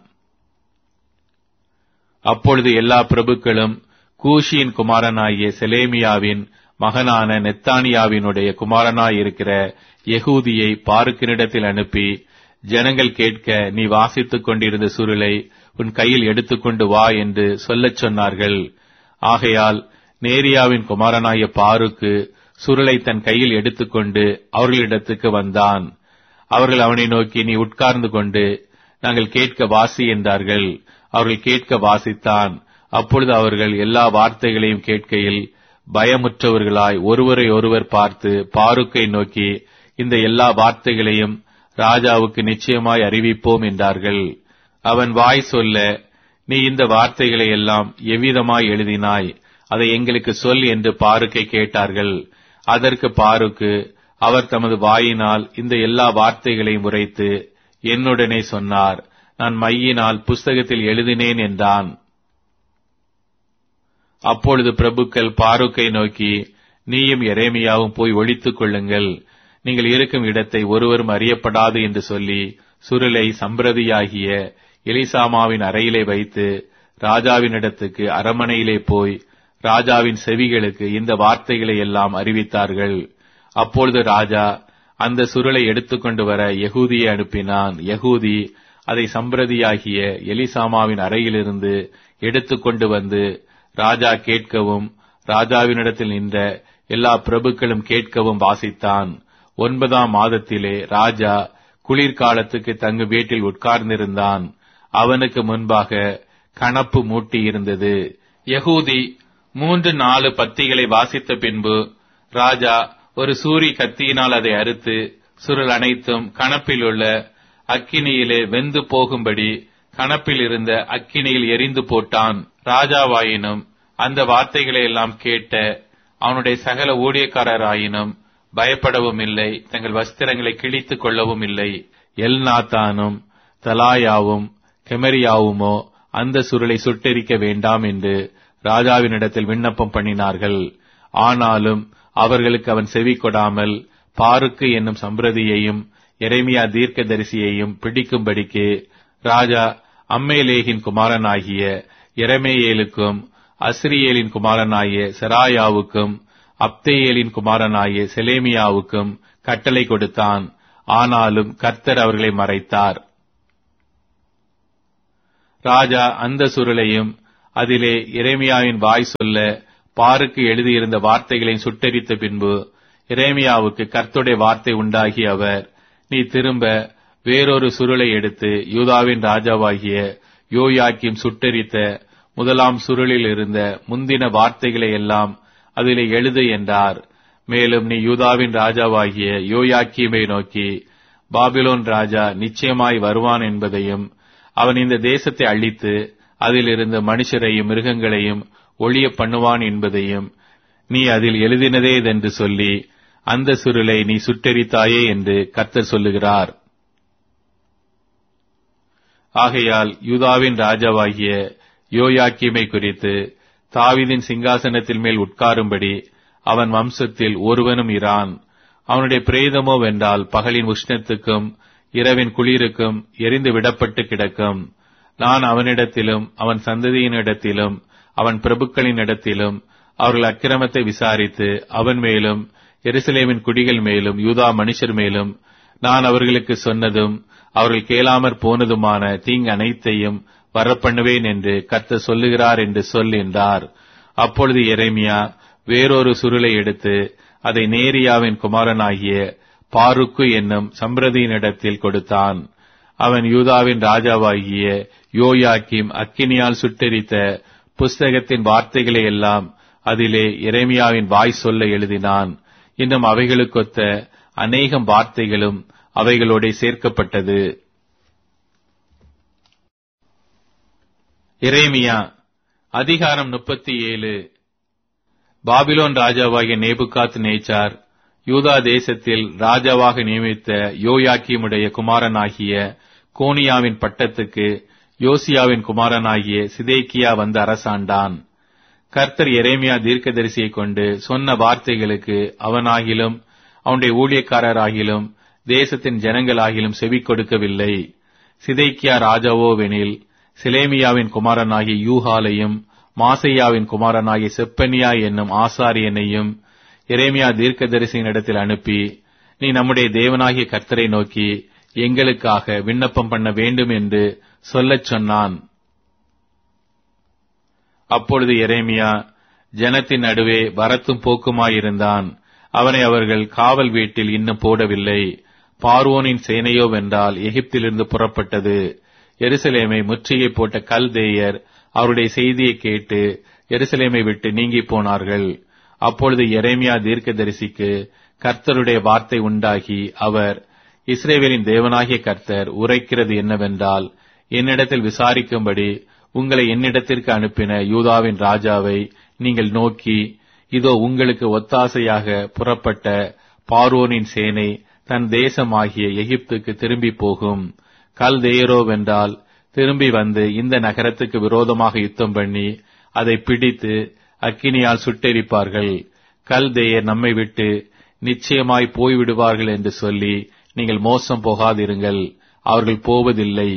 அப்பொழுது எல்லா பிரபுக்களும் கூஷியின் குமாரனாகிய செலேமியாவின் மகனான நெத்தானியாவினுடைய குமாரனாயிருக்கிற யெகூதியை பாருக்கினிடத்தில் அனுப்பி, ஜனங்கள் கேட்க நீ வாசித்துக் கொண்டிருந்த சுருளை உன் கையில் எடுத்துக்கொண்டு வா என்று சொல்லச் சொன்னார்கள். ஆகையால் நேரியாவின் குமாரனாகிய பாருக்கு சுருளை தன் கையில் எடுத்துக்கொண்டு அவர்களிடத்துக்கு வந்தான். அவர்கள் அவனை நோக்கி, நீ உட்கார்ந்து கொண்டு நாங்கள் கேட்க வாசி என்றார்கள். அவர்கள் கேட்க வாசித்தான். அப்பொழுது அவர்கள் எல்லா வார்த்தைகளையும் கேட்கையில் பயமுற்றவர்களாய் ஒருவரை ஒருவர் பார்த்து பாருக்கை நோக்கி, இந்த எல்லா வார்த்தைகளையும் ராஜாவுக்கு நிச்சயமாய் அறிவிப்போம் என்றார்கள். அவன் வாய் சொல்ல, நீ இந்த வார்த்தைகளை எல்லாம் எவ்விதமாய் எழுதினாய், அதை எங்களுக்கு சொல் என்று பாருக்கை கேட்டார்கள். அதற்கு பாருக்கு அவர் தமது வாயினால் இந்த எல்லா வார்த்தைகளையும் உரைத்து என்னுடனே சொன்னார். நான் மையினால் புஸ்தகத்தில் எழுதினேன் என்றான். அப்பொழுது பிரபுக்கள் பாருக்கை நோக்கி, நீயும் எரேமியாவும் போய் ஒளித்துக் கொள்ளுங்கள், நீங்கள் இருக்கும் இடத்தை ஒருவரும் அறியப்படாது என்று சொல்லி சுருளை சம்பிரதியாகிய எலிசாமாவின் அறையிலே வைத்து ராஜாவினிடத்துக்கு அரமனையிலே போய் ராஜாவின் செவிகளுக்கு இந்த வார்த்தைகளை எல்லாம் அறிவித்தார்கள். அப்பொழுது ராஜா அந்த சுருளை எடுத்துக்கொண்டு வர யெகூதியை அனுப்பினான். யெகூதி அதை சம்பிரதியாகிய எலிசாமாவின் அறையிலிருந்து எடுத்துக்கொண்டு வந்து ராஜா கேட்கவும் ராஜாவினிடத்தில் நின்ற எல்லா பிரபுக்களும் கேட்கவும் வாசித்தான். 9ஆம் மாதத்திலே ராஜா குளிர்காலத்துக்கு தங்கு வீட்டில் உட்கார்ந்திருந்தான். அவனுக்கு முன்பாக கணப்பு மூட்டி இருந்தது. யெகூதி 3-4 பத்திகளை வாசித்த பின்பு ராஜா ஒரு சூரி கத்தியினால் அதை அறுத்து சுருள் அனைத்தும் கணப்பில் உள்ள அக்கினியிலே வெந்து போகும்படி கணப்பில் இருந்த அக்கினியில் எரிந்து போட்டான். ராஜாவாயினும் அந்த வார்த்தைகளை எல்லாம் கேட்ட அவனுடைய சகல ஊழியக்காரராயினும் பயப்படவும் இல்லை, தங்கள் வஸ்திரங்களை கிழித்துக் கொள்ளவும் இல்லை. எல்நாத்தானும் தலாயாவும் கெமரியாவுமோ அந்த சுருளை சுட்டெரிக்க வேண்டாம் என்று ராஜாவினிடத்தில் விண்ணப்பம் பண்ணினார்கள். ஆனாலும் அவர்களுக்கு அவன் செவி கொடாமல் பாருக்கு என்னும் சம்பிரதியையும் எரேமியா தீர்க்கதரிசியையும் பிடிக்கும்படிக்கு ராஜா அம்மேலேகின் குமாரனாகிய எரமேயேலுக்கும் அஸ்ரியேலின் குமாரனாகிய செராயாவுக்கும் அப்தேயேலின் குமாரனாகிய செலேமியாவுக்கும் கட்டளை கொடுத்தான். ஆனாலும் கர்த்தர் அவர்களை மறைத்தார். ராஜா அந்த சுருளையும் அதிலே எரேமியாவின் வாய் சொல்ல பாருக்கு எழுதியிருந்த வார்த்தைகளையும் சுட்டெரித்த பின்பு எரேமியாவுக்கு கர்த்தருடைய வார்த்தை உண்டாகி அவர், நீ திரும்ப வேறொரு சுருளை எடுத்து யூதாவின் ராஜாவாகிய யோயாக்கீம் சுட்டெரித்த முதலாம் சுருளில் இருந்த முந்தின வார்த்தைகளை எல்லாம் அதிலே எழுது என்றார். மேலும் நீ யூதாவின் ராஜாவாகிய யோயாக்கீமை நோக்கி, பாபிலோன் ராஜா நிச்சயமாய் வருவான் என்பதையும் அவன் இந்த தேசத்தை அழித்து அதில் இருந்த மனுஷரையும் மிருகங்களையும் ஒழிய பண்ணுவான் என்பதையும் நீ அதில் எழுதினதேதென்று சொல்லி அந்த சுருளை நீ சுட்டெரித்தாயே என்று கர்த்தர் சொல்லுகிறார். ஆகையால் யூதாவின் ராஜாவாகிய யோயாக்கீமை குறித்து தாவீதின் சிங்காசனத்தில் மேல் உட்காரும்படி அவன் வம்சத்தில் ஒருவனும் இரான். அவனுடைய பிரேதமோ வென்றால் பகலின் உஷ்ணத்துக்கும் இரவின் குளிருக்கும் எரிந்து விடப்பட்டு கிடக்கும். நான் அவனிடத்திலும் அவன் சந்ததியினிடத்திலும் அவன் பிரபுக்களின் இடத்திலும் அவர்கள் அக்கிரமத்தை விசாரித்து அவன் மேலும் எருசலேமின் குடிகள் மேலும் யூதா மனுஷர் மேலும் நான் அவர்களுக்கு சொன்னதும் அவர்கள் கேளாமற் போனதுமான தீங்கு அனைத்தையும் வரப்பண்ணுவேன் என்று கர்த்தர் சொல்லுகிறார் என்று சொல் என்றார். அப்பொழுது எரேமியா வேறொரு சுருளை எடுத்து அதை நேரியாவின் குமாரனாகிய பாருக்கு என்னும் சம்பிரதியினிடத்தில் கொடுத்தான். அவன் யூதாவின் ராஜாவாகிய யோயாக்கீம் அக்கினியால் சுட்டெரித்த புஸ்தகத்தின் வார்த்தைகளை எல்லாம் அதிலே எரேமியாவின் வாய் சொல்ல எழுதினான். இன்னும் அவைகளுக்கொத்த அநேகம் வார்த்தைகளும் அவைகளோட சேர்க்கப்பட்டது. எரேமியா அதிகாரம் 37. பாபிலோன் ராஜாவாகிய நேபுகாத் நேச்சார் யூதா தேசத்தில் ராஜாவாக நியமித்த யோயாக்கீமுடைய குமாரனாகிய கோனியாவின் பட்டத்துக்கு யோசியாவின் குமாரனாகிய சிதேக்கியா வந்து அரசாண்டான். கர்த்தர் எரேமியா தீர்க்கதரிசியை கொண்டு சொன்ன வார்த்தைகளுக்கு அவனாகிலும் அவனுடைய ஊழியக்காரராகிலும் தேசத்தின் ஜனங்களாகிலும் செவி கொடுக்கவில்லை. சிதேக்கியா ராஜாவோவெனில் சிலேமியாவின் குமாரனாகிய யூகாலையும் மாசையாவின் குமாரனாகிய செப்பனியா என்னும் ஆசாரியனையும் எரேமியா தீர்க்கதரிசியினிடத்தில் அனுப்பி, நீ நம்முடைய தேவனாகிய கர்த்தரை நோக்கி எங்களுக்காக விண்ணப்பம் பண்ண வேண்டும் என்று சொல்லச் சொன்னான். அப்பொழுது எரேமியா ஜனத்தின் நடுவே வரத்தும் போக்குமாயிருந்தான். அவனை அவர்கள் காவல் வீட்டில் இன்னும் போடவில்லை. பார்வோனின் சேனையோ வென்றால் எகிப்திலிருந்து புறப்பட்டது. எருசலேமை முற்றுகை போட்ட கல்தேயர் அவருடைய செய்தியை கேட்டு எருசலேமை விட்டு நீங்கி போனார்கள். அப்பொழுது எரேமியா தீர்க்கதரிசிக்கு கர்த்தருடைய வார்த்தை உண்டாகி அவர், இஸ்ரவேலின் தேவனாகிய கர்த்தர் உரைக்கிறது என்னவென்றால், என்னிடத்தில் விசாரிக்கும்படி உங்களை என்னிடத்திற்கு அனுப்பின யூதாவின் ராஜாவை நீங்கள் நோக்கி, இதோ உங்களுக்கு ஒத்தாசையாக புறப்பட்ட பார்வோனின் சேனை தன் தேசமாகிய எகிப்துக்கு திரும்பி போகும். கல்தேயரோவென்றால் திரும்பி வந்து இந்த நகரத்துக்கு விரோதமாக யுத்தம் பண்ணி அதை பிடித்து அக்கினியால் சுட்டெரிப்பார்கள். கல்தேயர் நம்மை விட்டு நிச்சயமாய் போய்விடுவார்கள் என்று சொல்லி நீங்கள் மோசம் போகாதிருங்கள். அவர்கள் போவதில்லை.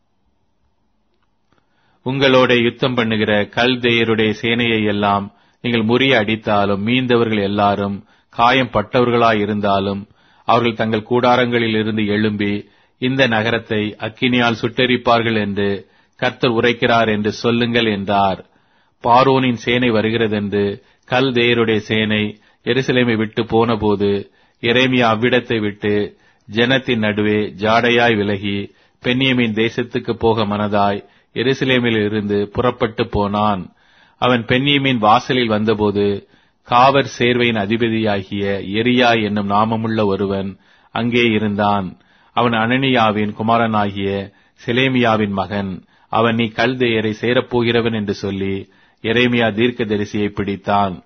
உங்களோட யுத்தம் பண்ணுகிற கல்தேயருடைய சேனையை எல்லாம் நீங்கள் முறிய அடித்தாலும் மீந்தவர்கள் எல்லாரும் காயம் பட்டவர்களாயிருந்தாலும் அவர்கள் தங்கள் கூடாரங்களில் இருந்து எழும்பி இந்த நகரத்தை அக்கினியால் சுட்டெரிப்பார்கள் என்று கர்த்தர் உரைக்கிறார் என்று சொல்லுங்கள் என்றார். பார்வோனின் சேனை வருகிறதென்று கல்தேயருடைய சேனை எருசலேமை விட்டு போனபோது எரேமியா அவ்விடத்தை விட்டு ஜனத்தின் நடுவே ஜாடையாய் விலகி பென்யமீன் தேசத்துக்கு போக மனதாய் எருசலேமில் இருந்து புறப்பட்டு போனான். அவன் பென்யமீன் வாசலில் வந்தபோது காவற் சேர்வையின் அதிபதியாகிய எரியா என்னும் நாமமுள்ள ஒருவன் அங்கே இருந்தான். அவன் அனனியாவின் குமாரனாகிய செலேமியாவின் மகன். அவன், நீ கல்தேயரை சேரப்போகிறவன் என்று சொல்லி எரேமியா தீர்க்கதரிசியை பிடித்தான்.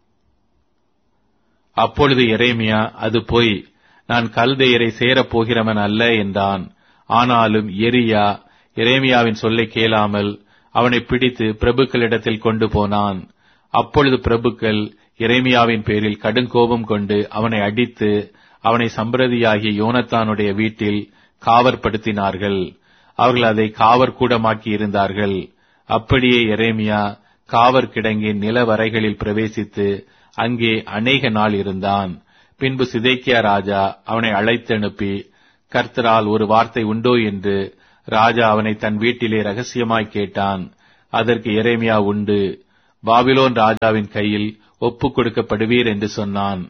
அப்பொழுது எரேமியா, அது பொய், நான் கல்தேயரை சேரப்போகிறவன் அல்ல என்றான். ஆனாலும் எரியா எரேமியாவின் சொல்லை கேளாமல் அவனை பிடித்து பிரபுக்களிடத்தில் கொண்டு போனான். அப்பொழுது பிரபுக்கள் எரேமியாவின் பேரில் கடுங்கோபம் கொண்டு அவனை அடித்து அவனை சம்பிரதியாகிய யோனத்தானுடைய வீட்டில் காவற்படுத்தினார்கள். அவர்கள் அதை காவற்கூடமாக்கி இருந்தார்கள். அப்படியே எரேமியா காவற் கிடங்கின் நிலவரைகளில் பிரவேசித்து அங்கே அநேக நாள் இருந்தான். பின்பு சிதேக்கியா ராஜா அவனை அழைத்தனுப்பி, கர்த்தரால் ஒரு வார்த்தை உண்டோ என்று ராஜா அவனை தன் வீட்டிலே ரகசியமாய் கேட்டான். அதற்கு எரேமியா உண்டு, பாபிலோன் ராஜாவின் கையில் ஒப்புக் கொடுக்கப்படுவீர் என்று சொன்னான்.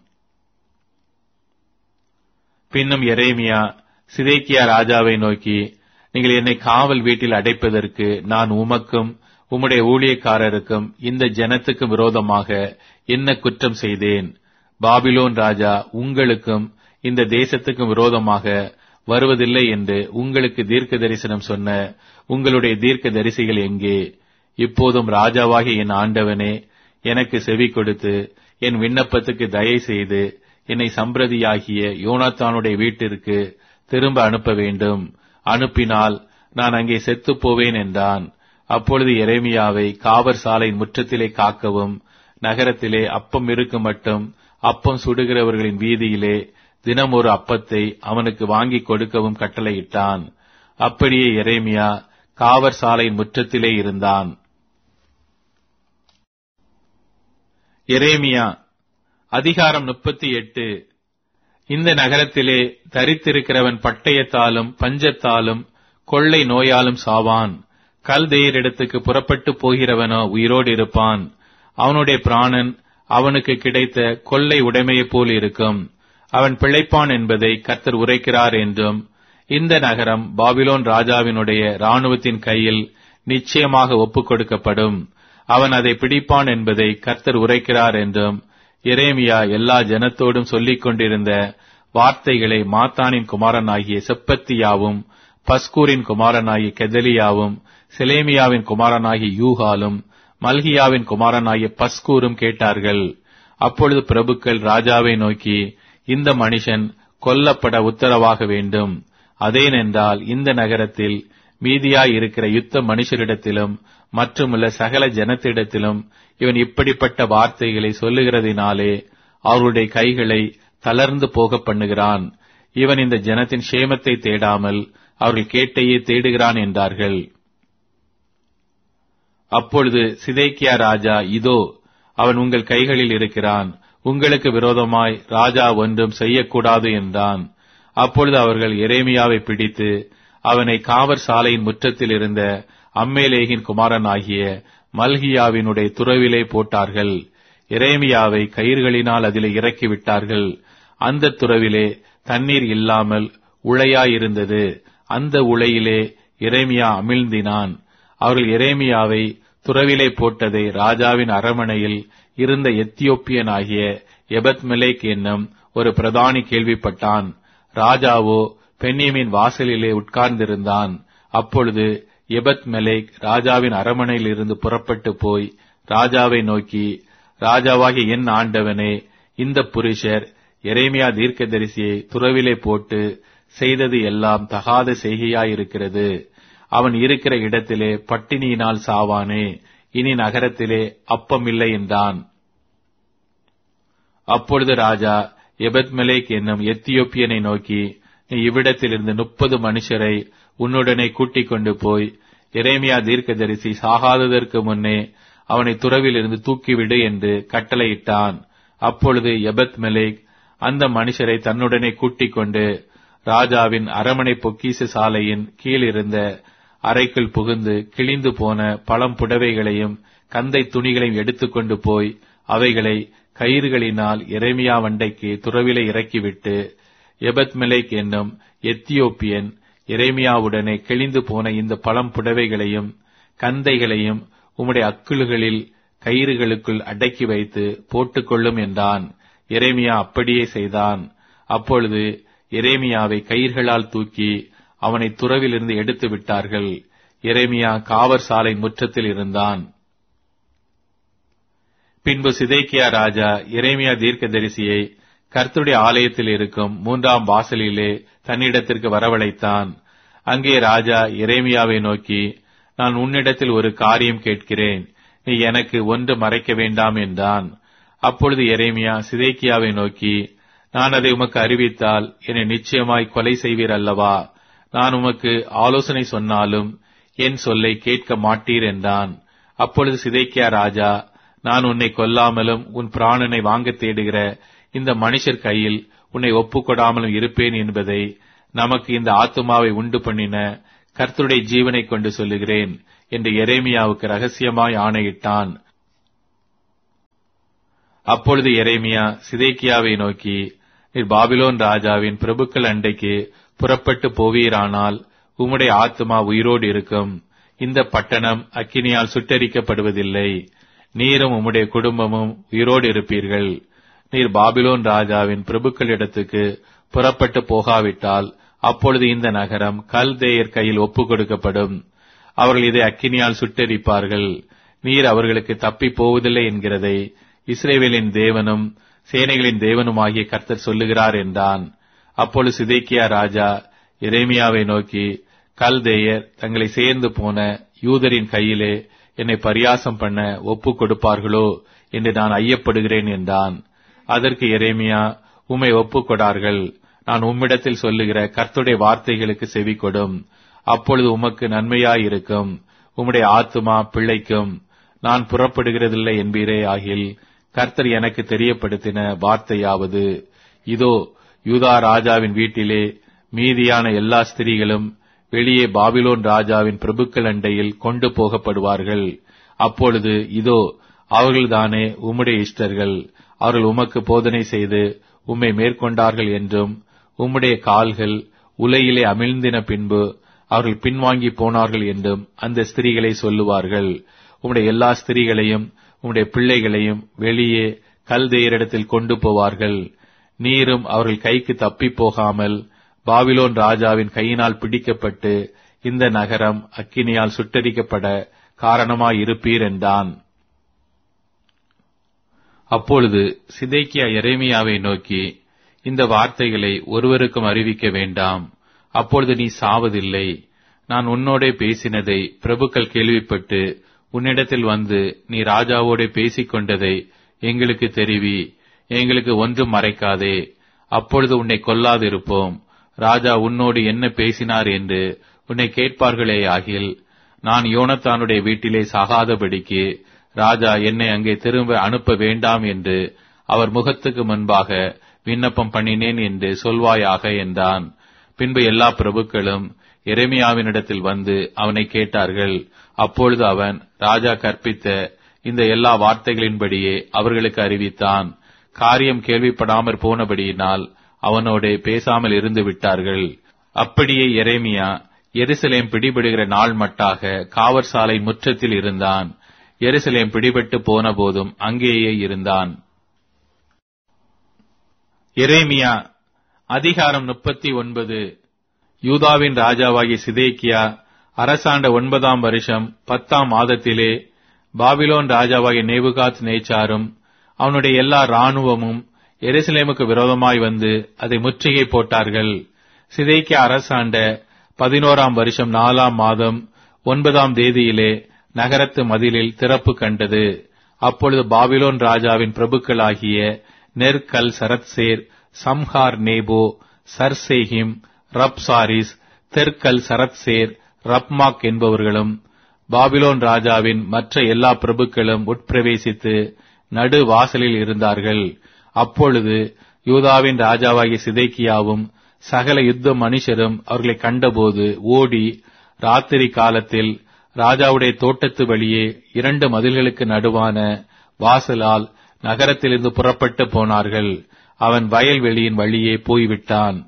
பின்னும் எரேமியா சிதேக்கியா ராஜாவை நோக்கி, நீங்கள் என்னை காவல் வீட்டில் அடைப்பதற்கு நான் உமக்கும் உம்முடைய ஊழியக்காரருக்கும் இந்த ஜனத்துக்கு விரோதமாக என்ன குற்றம் செய்தேன்? பாபிலோன் ராஜா உங்களுக்கும் இந்த தேசத்துக்கும் விரோதமாக வருவதில்லை என்று உங்களுக்கு தீர்க்க தரிசனம் சொன்ன உங்களுடைய தீர்க்க தரிசிகள் எங்கே? இப்போதும் ராஜாவாகிய என் ஆண்டவனே, எனக்கு செவி கொடுத்து என் விண்ணப்பத்துக்கு தயை செய்து என்னை சம்பிரதியாகிய யோனாத்தானுடைய வீட்டிற்கு திரும்ப அனுப்ப வேண்டும். அனுப்பினால் நான் அங்கே செத்துப் போவேன் என்றான். அப்பொழுது எரேமியாவை காவற் சாலையின் முற்றத்திலே காக்கவும், நகரத்திலே அப்பம் இருக்கும் மட்டும் அப்பம் சுடுகிறவர்களின் வீதியிலே தினம் ஒரு அப்பத்தை அவனுக்கு வாங்கி கொடுக்கவும் கட்டளையிட்டான். அப்படியே எரேமியா காவற் சாலையின் முற்றத்திலே இருந்தான். எரேமியா அதிகாரம் 38. இந்த நகரத்திலே தரித்திருக்கிறவன் பட்டயத்தாலும் பஞ்சத்தாலும் கொள்ளை நோயாலும் சாவான். கல்தேயரிடத்துக்கு புறப்பட்டு போகிறவனோ உயிரோடு இருப்பான். அவனுடைய பிராணன் அவனுக்கு கிடைத்த கொள்ளை உடைமையைப் போல் இருக்கும். அவன் பிழைப்பான் என்பதை கர்த்தர் உரைக்கிறார் என்றும், இந்த நகரம் பாபிலோன் ராஜாவினுடைய இராணுவத்தின் கையில் நிச்சயமாக ஒப்புக் கொடுக்கப்படும். அவன் அதை பிடிப்பான் என்பதை கர்த்தர் உரைக்கிறார் என்றும் எரேமியா எல்லா ஜனத்தோடும் சொல்லிக் கொண்டிருந்த வார்த்தைகளை மாத்தானின் குமாரனாகிய செப்பத்தியாவும், பஸ்கூரின் குமாரனாகிய கெதலியாவும், செலேமியாவின் குமாரனாகிய யூகாலும், மல்கியாவின் குமாரனாகிய பஸ்கூரும் கேட்டார்கள். அப்பொழுது பிரபுக்கள் ராஜாவை நோக்கி, இந்த மனுஷன் கொல்லப்பட உத்தரவாக வேண்டும். அதேனென்றால் இந்த நகரத்தில் மீதியாய் இருக்கிற யுத்த மனுஷரிடத்திலும் மற்றுமுள்ள சகல ஜனத்திடத்திலும் இவன் இப்படிப்பட்ட வார்த்தைகளை சொல்லுகிறதினாலே அவருடைய கைகளை தளர்ந்து போக பண்ணுகிறான். இவன் இந்த ஜனத்தின் சேமத்தை தேடாமல் அவர்கள் கேட்டையே தேடுகிறான் என்றார்கள். அப்பொழுது சிதேக்கியா ராஜா, இதோ அவன் உங்கள் கைகளில் இருக்கிறான், உங்களுக்கு விரோதமாய் ராஜா ஒன்றும் செய்யக்கூடாது என்றான். அப்பொழுது அவர்கள் எரேமியாவை பிடித்து அவனை காவற் சாலையின் முற்றத்தில் இருந்த அம்மேலேகின் குமாரனாகிய மல்கியாவினுடைய துறவிலே போட்டார்கள். எரேமியாவை கயிறுகளினால் அதிலே இறக்கிவிட்டார்கள். அந்த துறவிலே தண்ணீர் இல்லாமல் உளையாயிருந்தது. அந்த உளையிலே எரேமியா அமிழ்ந்தினான். அவர்கள் எரேமியாவை துறவிலே போட்டதை ராஜாவின் அரமனையில் இருந்த எத்தியோப்பியனாகிய எபத்மெலேக் என்னும் ஒரு பிரதானி கேள்விப்பட்டான். ராஜாவோ பென்யமீன் வாசலிலே உட்கார்ந்திருந்தான். அப்பொழுது எபத்மெலேக் ராஜாவின் அரமனையில் இருந்து புறப்பட்டு போய் ராஜாவை நோக்கி, ராஜாவாகிய என் ஆண்டவனே, இந்த புருஷர் எரேமியா தீர்க்கதரிசியை துறவிலே போட்டு செய்தது எல்லாம் தகாத செய்கையாயிருக்கிறது. அவன் இருக்கிற இடத்திலே பட்டினியினால் சாவானே. இனி நகரத்திலே அப்பமில்லை என்றான். அப்பொழுது ராஜா எபத்மெலேக் என்னும் எத்தியோப்பியனை நோக்கி, நீ இவ்விடத்திலிருந்து 30 மனுஷரை உன்னுடனே கூட்டிக் கொண்டு போய் எரேமியா தீர்க்கதரிசி சாகாததற்கு முன்னே அவனை துறவிலிருந்து தூக்கிவிடு என்று கட்டளையிட்டான். அப்பொழுது எபத்மெலேக் அந்த மனுஷரை தன்னுடனே கூட்டிக் கொண்டு ராஜாவின் அரமனை பொக்கிஷ சாலையின் கீழ் இருந்த அறைக்குள் புகுந்து கிழிந்து போன பழம் புடவைகளையும் கந்தை துணிகளையும் எடுத்துக்கொண்டு போய் அவைகளை கயிறுகளினால் எரேமியா வண்டைக்கு துறவிலே இறக்கிவிட்டு, எபத்மெலேக் என்னும் எத்தியோப்பியன் எரேமியாவுடனே கிழிந்து போன இந்த பழம் புடவைகளையும் கந்தைகளையும் உம்முடைய அக்குள்களில் கயிறுகளுக்குள் அடக்கி வைத்து போட்டுக்கொள்ளும் என்றான். எரேமியா அப்படியே செய்தான். அப்பொழுது எரேமியாவை கயிர்களால் தூக்கி அவனை துறவிலிருந்து எடுத்து விட்டார்கள். எரேமியா காவற் சாலை முற்றத்தில் இருந்தான். பின்பு சிதேக்கியா ராஜா எரேமியா தீர்க்கதரிசியை கர்த்தருடைய ஆலயத்தில் இருக்கும் 3ஆம் வாசலிலே தன்னிடத்திற்கு வரவழைத்தான். அங்கே ராஜா எரேமியாவை நோக்கி, நான் உன்னிடத்தில் ஒரு காரியம் கேட்கிறேன், நீ எனக்கு ஒன்று மறைக்க வேண்டாம் என்றான். அப்பொழுது எரேமியா சிதேக்கியாவை நோக்கி, நான் அதை உமக்கு அறிவித்தால் என்னை நிச்சயமாய் கொலை செய்வீர் அல்லவா? நான் உமக்கு ஆலோசனை சொன்னாலும் என் சொல்லை கேட்க மாட்டீர் என்றான். அப்பொழுது சிதேக்கியா ராஜா, நான் உன்னை கொல்லாமலும் உன் பிராணனை வாங்க தேடுகிற இந்த மனுஷர் கையில் உன்னை ஒப்புக்கொடாமலும் இருப்பேன் என்பதை நமக்கு இந்த ஆத்துமாவை உண்டு பண்ணின கர்த்தருடைய ஜீவனை கொண்டு சொல்லுகிறேன் என்று எரேமியாவுக்கு ரகசியமாய் ஆணையிட்டான். அப்பொழுது எரேமியா சிதேக்கியாவை நோக்கி, நீர் பாபிலோன் ராஜாவின் பிரபுக்கள் அண்டைக்கு புறப்பட்டு போவீரானால் உம்முடைய ஆத்துமா உயிரோடு இருக்கும். இந்த பட்டணம் அக்கினியால் சுட்டெரிக்கப்படுவதில்லை. நீரும் உம்முடைய குடும்பமும் உயிரோடு இருப்பீர்கள். நீர் பாபிலோன் ராஜாவின் பிரபுக்களிடத்துக்கு புறப்பட்டு போகாவிட்டால் அப்பொழுது இந்த நகரம் கல்தேயர் கையில் ஒப்புக் கொடுக்கப்படும். அவர்கள் இதை அக்கினியால் சுட்டெரிப்பார்கள். நீர் அவர்களுக்கு தப்பி போவதில்லை என்கிறதை இஸ்ரவேலின் தேவனும் சேனைகளின் தேவனுமாகிய கர்த்தர் சொல்லுகிறார் என்றான். அப்பொழுது சிதேக்கியா ராஜா எரேமியாவை நோக்கி, கல்தேயர் தங்களை சேர்ந்து போன யூதரின் கையிலே என்னை பரியாசம் பண்ண ஒப்புக் கொடுப்பார்களோ என்று நான் ஐயப்படுகிறேன் என்றான். அதற்கு எரேமியா, உம்மை ஒப்புக் கொடார்கள். நான் உம்மிடத்தில் சொல்லுகிற கர்த்தருடைய வார்த்தைகளுக்கு செவி கொடும். அப்பொழுது உமக்கு நன்மையாயிருக்கும். உம்முடைய ஆத்துமா பிழைக்கும். நான் புறப்படுகிறதில்லை என்பீரே ஆகில், கர்த்தர் எனக்கு தெரியப்படுத்தின வார்த்தையாவது, இதோ யூதா ராஜாவின் வீட்டிலே மீதியான எல்லா ஸ்திரீகளும் வெளியே பாபிலோன் ராஜாவின் பிரபுக்கள் அண்டையில் கொண்டு போகப்படுவார்கள். அப்பொழுது இதோ அவர்கள்தானே உம்முடைய இஷ்டர்கள். அவர்கள் உமக்கு போதனை செய்து உம்மை மேற்கொண்டார்கள் என்றும், உம்முடைய கால்கள் உலையிலே அமிழ்ந்தின பின்பு அவர்கள் பின்வாங்கி போனார்கள் என்றும் அந்த ஸ்திரீகளை சொல்லுவார்கள். உம்முடைய எல்லா ஸ்திரீகளையும் உம்முடைய பிள்ளைகளையும் வெளியே கல்தேயரிடத்தில் கொண்டு போவார்கள். நீரும் அவர்கள் கைக்கு தப்பி போகாமல் பாபிலோன் ராஜாவின் கையினால் பிடிக்கப்பட்டு இந்த நகரம் அக்கினியால் சுட்டரிக்கப்பட காரணமாயிருப்பீர் என்றான். அப்பொழுது சிதேக்கியா எரேமியாவை நோக்கி, இந்த வார்த்தைகளை ஒருவருக்கும் அறிவிக்க வேண்டாம். அப்பொழுது நீ சாவதில்லை. நான் உன்னோடே பேசினதை பிரபுக்கள் கேள்விப்பட்டு உன்னிடத்தில் வந்து நீ ராஜாவோடே பேசிக் கொண்டதை எங்களுக்கு தெரிவி. எங்களுக்கு ஒன்றும் மறைக்காதே. அப்பொழுது உன்னை கொல்லாதிருப்போம். ராஜா உன்னோடு என்ன பேசினார் என்று உன்னை கேட்பார்களே ஆகில், நான் யோனத்தானுடைய வீட்டிலே சாகாதபடிக்கு ராஜா என்னை அங்கே திரும்ப அனுப்ப வேண்டாம் என்று அவர் முகத்துக்கு முன்பாக விண்ணப்பம் பண்ணினேன் என்று சொல்வாயாக என்றான். பின்பு எல்லா பிரபுக்களும் எரேமியாவினிடத்தில் வந்து அவனை கேட்டார்கள். அப்பொழுது அவன் ராஜா கற்பித்த இந்த எல்லா வார்த்தைகளின்படியே அவர்களுக்கு அறிவித்தான். காரியம் கேள்விப்படாமற் போனபடியினால் அவனோடே பேசாமல் இருந்து விட்டார்கள். அப்படியே எரேமியா எருசலேம் பிடிபடுகிற நாள் மட்டாக காவற்சாலை முற்றத்தில் இருந்தான். எருசலேம் பிடிபட்டு போன போதும் அங்கேயே இருந்தான். எரேமியா அதிகாரம் 39. யூதாவின் ராஜாவாகிய சிதேக்கியா அரசாண்ட 9ஆம் வருஷம் 10ஆம் மாதத்திலே பாபிலோன் ராஜாவாகிய நேபுகாத் நேச்சாரும் அவனுடைய எல்லா இராணுவமும் எருசலேமுக்கு விரோதமாய் வந்து அதை முற்றுகை போட்டார்கள். சிதேக்கியா அரசாண்ட 11ஆம் வருஷம் 4ஆம் மாதம் 9ஆம் தேதியிலே நகரத்து மதிலில் திறப்பு கண்டது. அப்பொழுது பாபிலோன் ராஜாவின் பிரபுக்களாகிய நெர்கல் சரத்சேர், சம்ஹார் நேபோ, சர்சேகிம், ரப்சாரிஸ், தெர்கல் சரத்சேர், ரப்மாக் என்பவர்களும் பாபிலோன் ராஜாவின் மற்ற எல்லா பிரபுக்களும் உட்பிரவேசித்து நடு வாசலில் இருந்தார்கள். அப்பொழுது யூதாவின் ராஜாவாகிய சிதேக்கியாவும் சகல யுத்த மனுஷரும் அவர்களை கண்டபோது ஓடி ராத்திரி காலத்தில் ராஜாவுடைய தோட்டத்து வழியே 2 மதில்களுக்கு நடுவான வாசலால் நகரத்திலிருந்து புறப்பட்டு போனார்கள். அவன் வயல்வெளியின் வழியே போய்விட்டான்.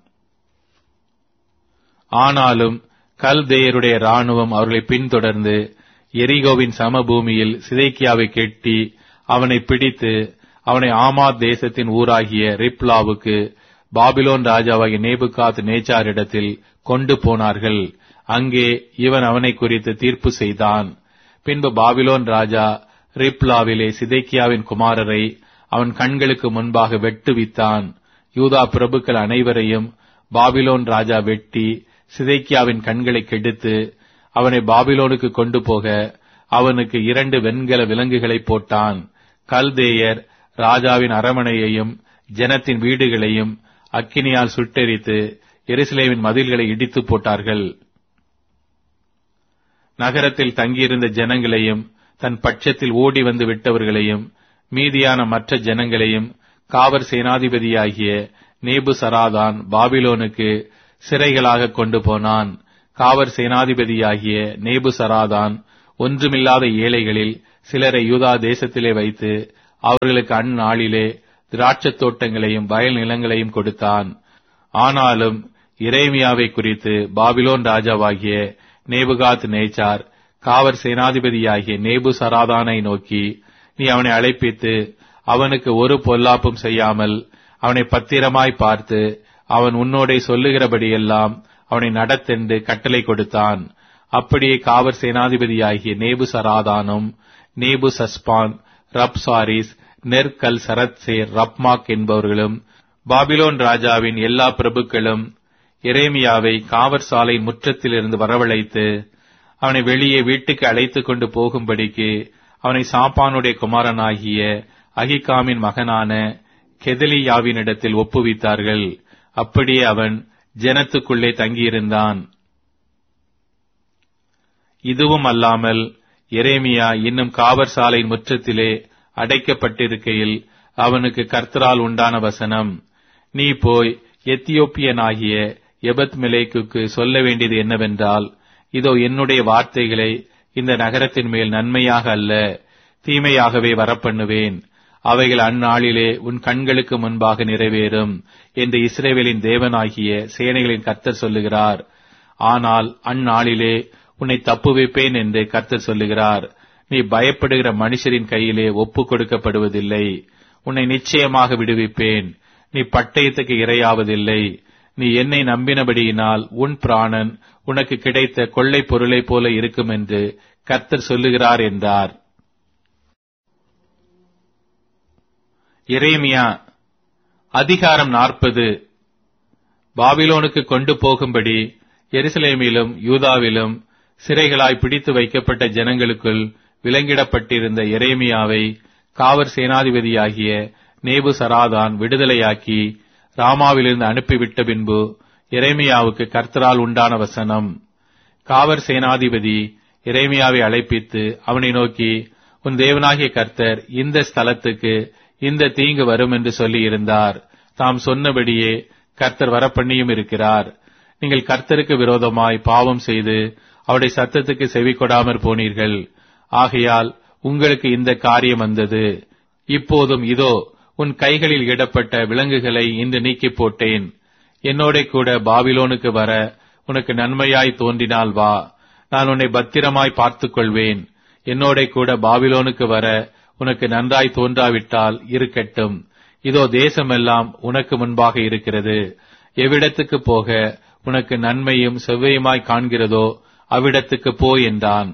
ஆனாலும் கல்தேயருடைய இராணுவம் அவர்களை பின்தொடர்ந்து எரிகோவின் சமபூமியில் சிதேக்கியாவை கெட்டி அவனை பிடித்து அவனை ஆமாத் தேசத்தின் ஊராகிய ரிப்லாவுக்கு பாபிலோன் ராஜாவாகிய நேபுகாத் நேச்சாரிடத்தில் கொண்டு போனார்கள். அங்கே இவன் அவனை குறித்து தீர்ப்பு செய்தான். பின்பு பாபிலோன் ராஜா ரிப்லாவிலே சிதேக்கியாவின் குமாரரை அவன் கண்களுக்கு முன்பாக வெட்டுவித்தான். யூதா பிரபுக்கள் அனைவரையும் பாபிலோன் ராஜா வெட்டி சிதேக்கியாவின் கண்களை கெடுத்து அவனை பாபிலோனுக்கு கொண்டு போக அவனுக்கு 2 வெண்கல விலங்குகளை போட்டான். கல்தேயர் ராஜாவின் அரமனையையும் ஜனத்தின் வீடுகளையும் அக்கினியால் சுட்டெரித்து எருசலேமின் மதில்களை இடித்து போட்டார்கள். நகரத்தில் தங்கியிருந்த ஜனங்களையும் தன் பட்சத்தில் ஓடி வந்து விட்டவர்களையும் மீதியான மற்ற ஜனங்களையும் காவற் சேனாதிபதியாகிய நேபுசராதான் பாபிலோனுக்கு சிறைகளாக கொண்டு போனான். காவற் சேனாதிபதியாகிய நேபுசராதான் ஒன்றுமில்லாத ஏழைகளில் சிலரை யூதா தேசத்திலே வைத்து அவர்களுக்கு அந்நாளிலே திராட்சத் தோட்டங்களையும் வயல் நிலங்களையும் கொடுத்தான். ஆனாலும் எரேமியாவை குறித்து பாபிலோன் ராஜாவாகிய நேபுகாத் நேச்சார் காவற் சேனாதிபதியாகிய நேபுசராதானை நோக்கி, நீ அவனை அழைப்பித்து அவனுக்கு ஒரு பொல்லாப்பும் செய்யாமல் அவனை பத்திரமாய் பார்த்து அவன் உன்னோடே சொல்லுகிறபடியெல்லாம் அவனை நடத்தென்று கட்டளை கொடுத்தான். அப்படியே காவற் சேனாதிபதியாகிய நேபுசராதானும் நேபுசஸ்பான், ரப்சாரிஸ், நெர்கல் சரத்சேர், ரப்மாக் என்பவர்களும் பாபிலோன் ராஜாவின் எல்லா பிரபுக்களும் எரேமியாவை காவற் சாலை முற்றத்திலிருந்து வரவழைத்து அவனை வெளியே வீட்டுக்கு அழைத்துக் கொண்டு போகும்படிக்கு அவனை சாப்பானுடைய குமாரனாகிய அகிகாமின் மகனான கெதலியாவினிடத்தில் ஒப்புவித்தார்கள். அப்படியே அவன் ஜனத்துக்குள்ளே தங்கியிருந்தான். இதுவும் அல்லாமல் எரேமியா இன்னும் காவற் சாலை முற்றத்திலே அடைக்கப்பட்டிருக்கையில் அவனுக்கு கர்த்தரால் உண்டான வசனம், நீ போய் எத்தியோப்பியனாகிய எபத்மெலேக்குக்கு சொல்ல வேண்டியது என்னவென்றால், இதோ என்னுடைய வார்த்தைகளை இந்த நகரத்தின் மேல் நன்மையாக அல்ல தீமையாகவே வரப்பண்ணுவேன். அவைகள் அந்நாளிலே உன் கண்களுக்கு முன்பாக நிறைவேறும் என்று இஸ்ரவேலின் தேவனாகிய சேனைகளின் கர்த்தர் சொல்லுகிறார். ஆனால் அந்நாளிலே உன்னை தப்புவிப்பேன் என்று கர்த்தர் சொல்லுகிறார். நீ பயப்படுகிற மனுஷரின் கையிலே ஒப்புக் கொடுக்கப்படுவதில்லை. உன்னை நிச்சயமாக விடுவிப்பேன். நீ பட்டயத்துக்கு இரையாவதில்லை. நீ என்னை நம்பினபடியினால் உன் பிராணன் உனக்கு கிடைத்த கொள்ளை பொருளைப் போல இருக்கும் என்று கர்த்தர் சொல்லுகிறார் என்றார். எரேமியா அதிகாரம் 40. பாபிலோனுக்கு கொண்டு போகும்படி எருசலேமிலும் யூதாவிலும் சிறைகளாய் பிடித்து வைக்கப்பட்ட ஜனங்களுக்குள் விலங்கிடப்பட்டிருந்த எரேமியாவை காவற் சேனாதிபதியாகிய நேபுசராதான் விடுதலையாக்கி ராமாவிலிருந்து அனுப்பிவிட்ட பின்பு எரேமியாவுக்கு கர்த்தரால் உண்டான வசனம். காவற் சேனாதிபதி எரேமியாவை அழைப்பித்து அவனை நோக்கி, உன் தேவனாகிய கர்த்தர் இந்த ஸ்தலத்துக்கு இந்த தீங்கு வரும் என்று சொல்லி இருந்தார். தாம் சொன்னபடியே கர்த்தர் வரப்பண்ணியும் இருக்கிறார். நீங்கள் கர்த்தருக்கு விரோதமாய் பாவம் செய்து அவருடைய சத்தத்துக்கு செவி கொடாமற் போனீர்கள். ஆகையால் உங்களுக்கு இந்த காரியம் வந்தது. இப்போதும் இதோ உன் கைகளில் இடப்பட்ட விலங்குகளை இன்று நீக்கி போட்டேன். என்னோட கூட பாபிலோனுக்கு வர உனக்கு நன்மையாய் தோன்றினால் வா, நான் உன்னை பத்திரமாய் பார்த்துக் கொள்வேன். என்னோட கூட பாபிலோனுக்கு வர உனக்கு நன்றாய் தோன்றாவிட்டால் இருக்கட்டும். இதோ தேசமெல்லாம் உனக்கு முன்பாக இருக்கிறது. எவ்விடத்துக்கு போக உனக்கு நன்மையும் செவ்வையுமாய் காண்கிறதோ அவ்விடத்துக்கு போ என்றான்.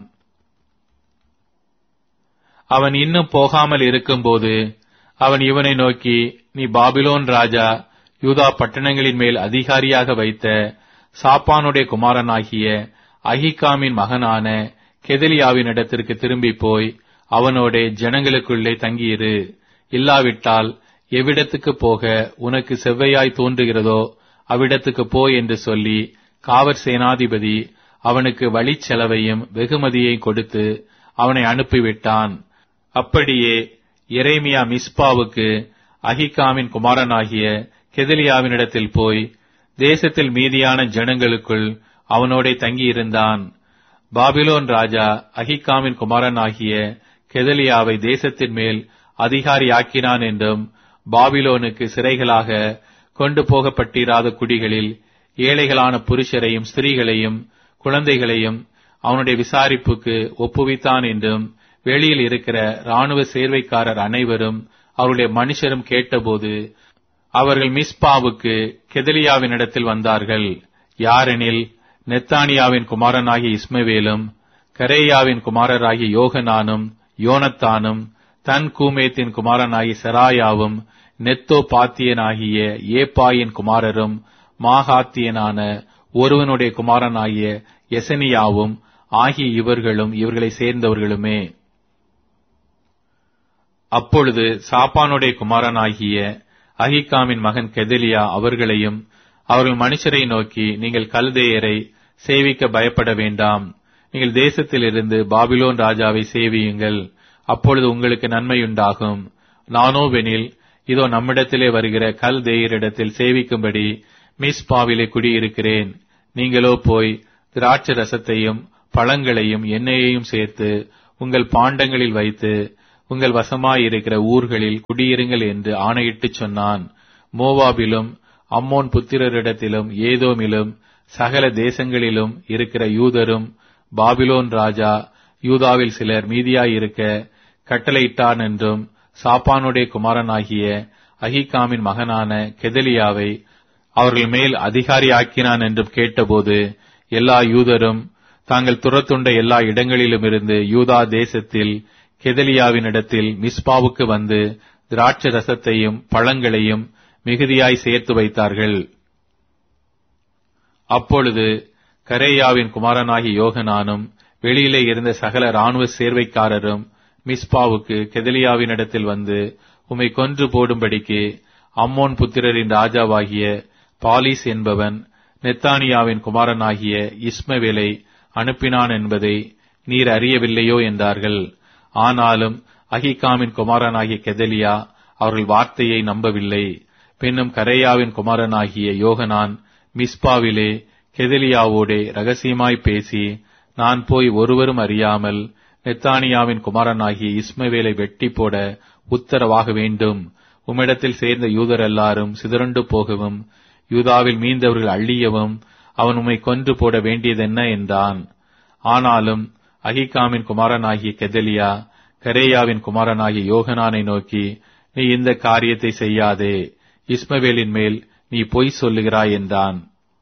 அவன் இன்னும் போகாமல் இருக்கும்போது அவன் இவனை நோக்கி, நீ பாபிலோன் ராஜா யூதா பட்டணங்களின் மேல் அதிகாரியாக வைத்த சாப்பானுடைய குமாரனாகிய அகிகாமின் மகனான கெதலியாவின் இடத்திற்கு திரும்பி போய் அவனோட ஜனங்களுக்குள்ளே தங்கியிரு. இல்லாவிட்டால் எவ்விடத்துக்கு போக உனக்கு செவ்வையாய் தோன்றுகிறதோ அவ்விடத்துக்கு போ என்று சொல்லி காவற் சேனாதிபதி அவனுக்கு வழிச்செலவையும் வெகுமதியையும் கொடுத்து அவனை அனுப்பிவிட்டான். அப்படியே எரேமியா மிஸ்பாவுக்கு அகிகாமின் குமாரனாகிய கெதலியாவினிடத்தில் போய் தேசத்தில் மீதியான ஜனங்களுக்குள் அவனோட தங்கியிருந்தான். பாபிலோன் ராஜா அகிகாமின் குமாரனாகிய கெதலியாவை தேசத்தின் மேல் அதிகாரியாக்கினான் என்றும், பாபிலோனுக்கு சிறைகளாக கொண்டு போகப்பட்டிராத குடிகளில் ஏழைகளான புருஷரையும் ஸ்திரீகளையும் குழந்தைகளையும் அவனுடைய விசாரிப்புக்கு ஒப்புவித்தான் என்றும் வெளியில் இருக்கிற இராணுவ சேர்வைக்காரர் அனைவரும் அவருடைய மனுஷரும் கேட்டபோது அவர்கள் மிஸ்பாவுக்கு கெதலியாவினிடத்தில் வந்தார்கள். யாரெனில் நெத்தானியாவின் குமாரனாகிய இஸ்மவேலும் கரேயாவின் குமாரராகிய யோகனானும் யோனத்தானும் தன் கூமேத்தின் குமாரனாகிய செராயாவும் நெத்தோ பாத்தியனாகிய ஏப்பாயின் குமாரரும் மாகாத்தியனான ஒருவனுடைய குமாரனாகிய எசனியாவும் ஆகிய இவர்களும் இவர்களை சேர்ந்தவர்களுமே. அப்பொழுது சாப்பானுடைய குமாரனாகிய அகிகாமின் மகன் கெதலியா அவர்களையும் அவர்கள் மனுஷரை நோக்கி, நீங்கள் கல்தேயரை சேவிக்க பயப்பட வேண்டாம். நீங்கள் தேசத்திலிருந்து பாபிலோன் ராஜாவை சேவியுங்கள். அப்பொழுது உங்களுக்கு நன்மையுண்டாகும். நானோவெனில் இதோ நம்மிடத்திலே வருகிற கல்தேயரிடத்தில் சேவிக்கும்படி மிஸ்பாவிலே குடியிருக்கிறேன். நீங்களோ போய் திராட்சை ரசத்தையும் பழங்களையும் எண்ணெயையும் சேர்த்து உங்கள் பாண்டங்களில் வைத்து உங்கள் வசமாயிருக்கிற ஊர்களில் குடியிருங்கள் என்று ஆணையிட்டுச் சொன்னான். மோவாபிலும் அம்மோன் புத்திரரிடத்திலும் ஏதோமிலும் சகல தேசங்களிலும் இருக்கிற யூதரும் பாபிலோன் ராஜா யூதாவில் சிலர் மீதியாயிருக்க கட்டளையிட்டான் என்றும் சாப்பானுடைய குமாரனாகிய அகிகாமின் மகனான கெதலியாவை அவர்கள் மேல் அதிகாரியாக்கினான் என்றும் கேட்டபோது எல்லா யூதரும் தாங்கள் துரத்துண்ட எல்லா இடங்களிலுமிருந்து யூதா தேசத்தில் கெதலியாவினிடத்தில் மிஸ்பாவுக்கு வந்து திராட்சை ரசத்தையும் பழங்களையும் மிகுதியாய் சேர்த்து வைத்தார்கள். அப்பொழுது கரேயாவின் குமாரனாகி யோகனானும் வெளியிலே இருந்த சகல இராணுவ சேர்வைக்காரரும் மிஸ்பாவுக்கு கெதலியாவினிடத்தில் வந்து உம்மை கொன்று போடும்படிக்கு அம்மோன் புத்திரரின் ராஜாவாகிய பாலிஸ் என்பவன் நெத்தானியாவின் குமாரனாகிய இஸ்மவேலை அனுப்பினான் என்பதை நீர் அறியவில்லையோ என்றார்கள். ஆனாலும் அகிகாமின் குமாரனாகிய கெதலியா அவர்கள் வார்த்தையை நம்பவில்லை. பின்னும் கரேயாவின் குமாரனாகிய யோகனான் மிஸ்பாவிலே கெதலியாவோடே ரகசியமாய் பேசி, நான் போய் ஒருவரும் அறியாமல் நெத்தானியாவின் குமாரனாகிய இஸ்மவேலை வெட்டி போட உத்தரவாக வேண்டும். உம்மிடத்தில் சேர்ந்த யூதர் எல்லாரும் சிதறுண்டு போகவும் யூதாவில் மீந்தவர்கள் அழியவும் அவன் உம்மை கொன்று போட வேண்டியதென்ன என்றான். ஆனாலும் அகிகாமின் குமாரனாகிய கெதலியா கரேயாவின் குமாரனாகிய யோகனானை நோக்கி, நீ இந்த காரியத்தை செய்யாதே, இஸ்மவேலின் மேல் நீ பொய் சொல்லுகிறாய் என்றான்.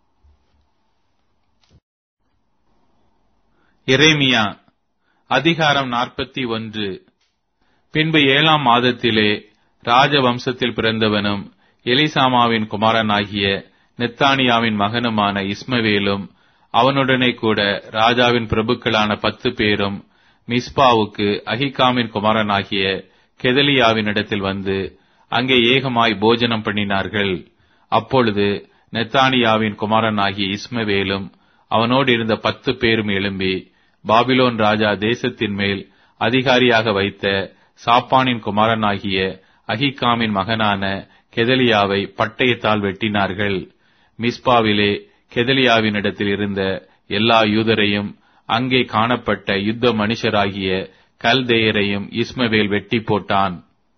எரேமியா அதிகாரம் 41. பின்பு 7ஆம் மாதத்திலே ராஜவம்சத்தில் பிறந்தவனும் எலிசாமாவின் குமாரனாகிய நெத்தானியாவின் மகனுமான இஸ்மவேலும் அவனுடனே கூட ராஜாவின் பிரபுக்களான 10 பேரும் மிஸ்பாவுக்கு அகிகாமின் குமாரனாகிய கெதலியாவினிடத்தில் வந்து அங்கே ஏகமாய் போஜனம் பண்ணினார்கள். அப்பொழுது நெத்தானியாவின் குமாரனாகிய இஸ்மவேலும் அவனோடு இருந்த 10 பேரும் எழும்பி பாபிலோன் ராஜா தேசத்தின் மேல் அதிகாரியாக வைத்த சாப்பானின் குமாரனாகிய அகிகாமின் மகனான கெதலியாவை பட்டயத்தால் வெட்டினார்கள். மிஸ்பாவிலே கெதலியாவினிடத்தில் இருந்த எல்லா யூதரையும் அங்கே காணப்பட்ட யுத்த மனுஷராகிய கல்தேயரையும் இஸ்மவேல் வெட்டி போட்டான்.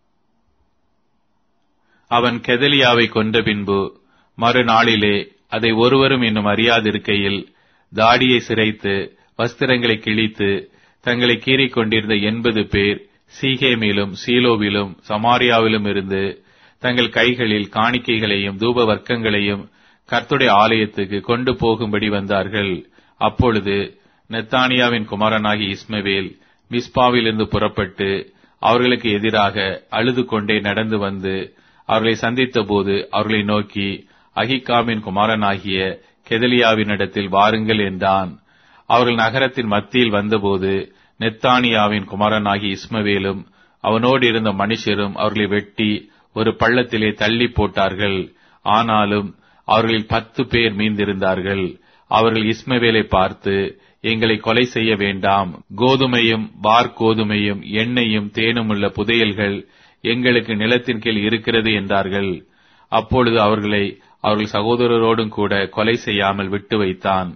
அவன் கெதலியாவை கொன்ற பின்பு மறுநாளிலே அதை ஒருவரும் இன்னும் அறியாதிருக்கையில் தாடியை சிரைத்து வஸ்திரங்களை கிழித்து தங்களை கீறிக் கொண்டிருந்த 80 பேர் சீகேமிலும் சீலோவிலும் சமாரியாவிலும் இருந்து தங்கள் கைகளில் காணிக்கைகளையும் தூப வர்க்கங்களையும் கர்த்தருடைய ஆலயத்துக்கு கொண்டு போகும்படி வந்தார்கள். அப்பொழுது நெத்தானியாவின் குமாரனாகிய இஸ்மவேல் மிஸ்பாவிலிருந்து புறப்பட்டு அவர்களுக்கு எதிராக அழுது கொண்டே நடந்து வந்து அவர்களை சந்தித்த போது அவர்களை நோக்கி, அகிகாமின் குமாரனாகிய கெதலியாவினிடத்தில் வாருங்கள் என்றான். அவர்கள் நகரத்தின் மத்தியில் வந்தபோது நெத்தானியாவின் குமாரனாகிய இஸ்மவேலும் அவனோடு இருந்த மனுஷரும் அவர்களை வெட்டி ஒரு பள்ளத்திலே தள்ளி போட்டார்கள். ஆனாலும் அவர்களில் 10 பேர் மீந்திருந்தார்கள். அவர்கள் இஸ்மவேலை பார்த்து, எங்களை கொலை செய்ய வேண்டாம், கோதுமையும் வார்கோதுமையும் எண்ணெயும் தேனும் உள்ள புதையல்கள் எங்களுக்கு நிலத்தின் கீழ் இருக்கிறது என்றார்கள். அப்பொழுது அவர்களை அவர்கள் சகோதரரோடும் கூட கொலை செய்யாமல் விட்டு வைத்தான்.